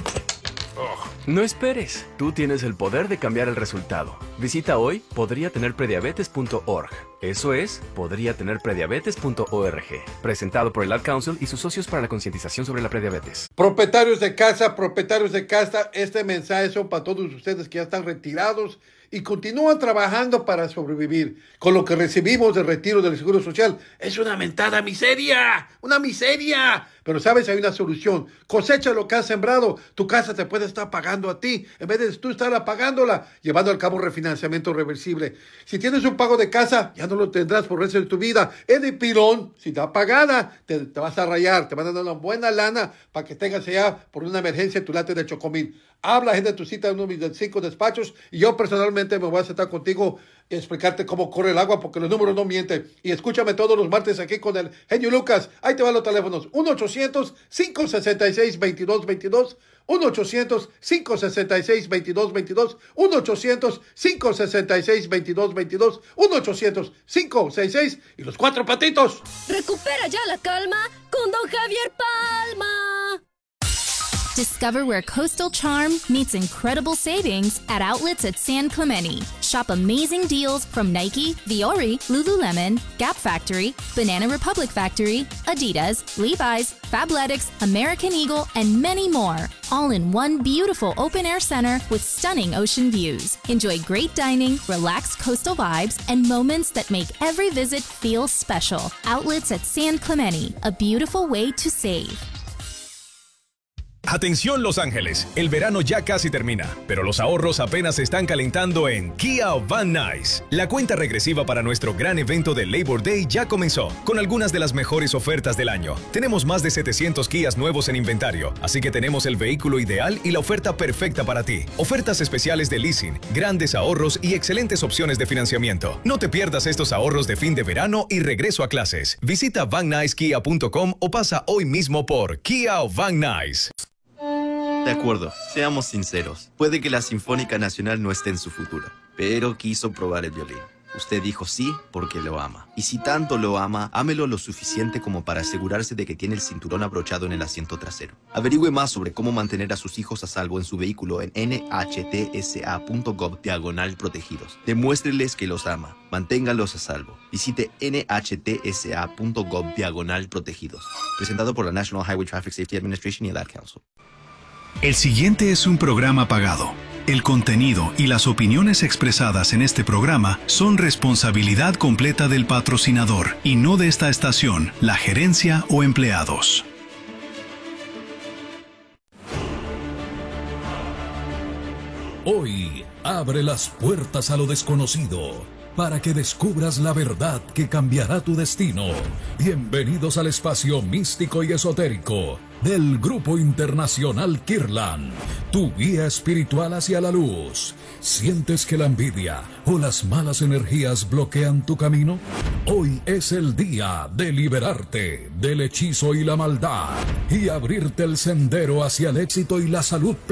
No esperes, tú tienes el poder de cambiar el resultado. Visita hoy podría tener prediabetes punto org. Eso es, podría tener prediabetes punto org. Presentado por el Ad Council y sus socios para la concientización sobre la prediabetes. Propietarios de casa, propietarios de casa, este mensaje son para todos ustedes que ya están retirados y continúan trabajando para sobrevivir. Con lo que recibimos del retiro del Seguro Social es una mentada miseria, una miseria. Pero sabes, hay una solución. Cosecha lo que has sembrado. Tu casa te puede estar pagando a ti en vez de tú estar apagándola, llevando al cabo refinanciamiento reversible. Si tienes un pago de casa, ya no lo tendrás por el resto de tu vida. Es de pilón. Si está pagada, te, te vas a rayar. Te van a dar una buena lana para que tengas allá por una emergencia tu late de Chocomil. Habla, agenda tu cita en uno de mis cinco despachos y yo personalmente me voy a sentar contigo y explicarte cómo corre el agua porque los números no mienten. Y escúchame todos los martes aquí con el genio Lucas. Ahí te van los teléfonos. uno ochocientos, cinco sesenta y seis, veintidós veintidós. uno ochocientos, cinco sesenta y seis, veintidós veintidós. uno ochocientos, cinco sesenta y seis, veintidós veintidós. uno ochocientos, cinco sesenta y seis y los cuatro patitos. Recupera ya la calma con Don Javier Palma. Discover where Coastal Charm meets incredible savings at outlets at San Clemente. Shop amazing deals from Nike, Viore, Lululemon, Gap Factory, Banana Republic Factory, Adidas, Levi's, Fabletics, American Eagle, and many more. All in one beautiful open-air center with stunning ocean views. Enjoy great dining, relaxed coastal vibes, and moments that make every visit feel special. Outlets at San Clemente, a beautiful way to save. Atención Los Ángeles, el verano ya casi termina, pero los ahorros apenas se están calentando en Kia Van Nuys. La cuenta regresiva para nuestro gran evento de Labor Day ya comenzó, con algunas de las mejores ofertas del año. Tenemos más de setecientos Kias nuevos en inventario, así que tenemos el vehículo ideal y la oferta perfecta para ti. Ofertas especiales de leasing, grandes ahorros y excelentes opciones de financiamiento. No te pierdas estos ahorros de fin de verano y regreso a clases. Visita van nuys kia punto com o pasa hoy mismo por Kia Van Nuys. De acuerdo, seamos sinceros. Puede que la Sinfónica Nacional no esté en su futuro, pero quiso probar el violín. Usted dijo sí porque lo ama. Y si tanto lo ama, ámelo lo suficiente como para asegurarse de que tiene el cinturón abrochado en el asiento trasero. Averigüe más sobre cómo mantener a sus hijos a salvo en su vehículo en N H T S A punto gov diagonal protegidos. Demuéstreles que los ama. Manténgalos a salvo. Visite N H T S A punto gov diagonal protegidos. Presentado por la National Highway Traffic Safety Administration y el Ad Council. El siguiente es un programa pagado. El contenido y las opiniones expresadas en este programa son responsabilidad completa del patrocinador y no de esta estación, la gerencia o empleados. Hoy abre las puertas a lo desconocido para que descubras la verdad que cambiará tu destino. Bienvenidos al espacio místico y esotérico del Grupo Internacional Kirlan, tu guía espiritual hacia la luz. ¿Sientes que la envidia o las malas energías bloquean tu camino? Hoy es el día de liberarte del hechizo y la maldad y abrirte el sendero hacia el éxito y la salud.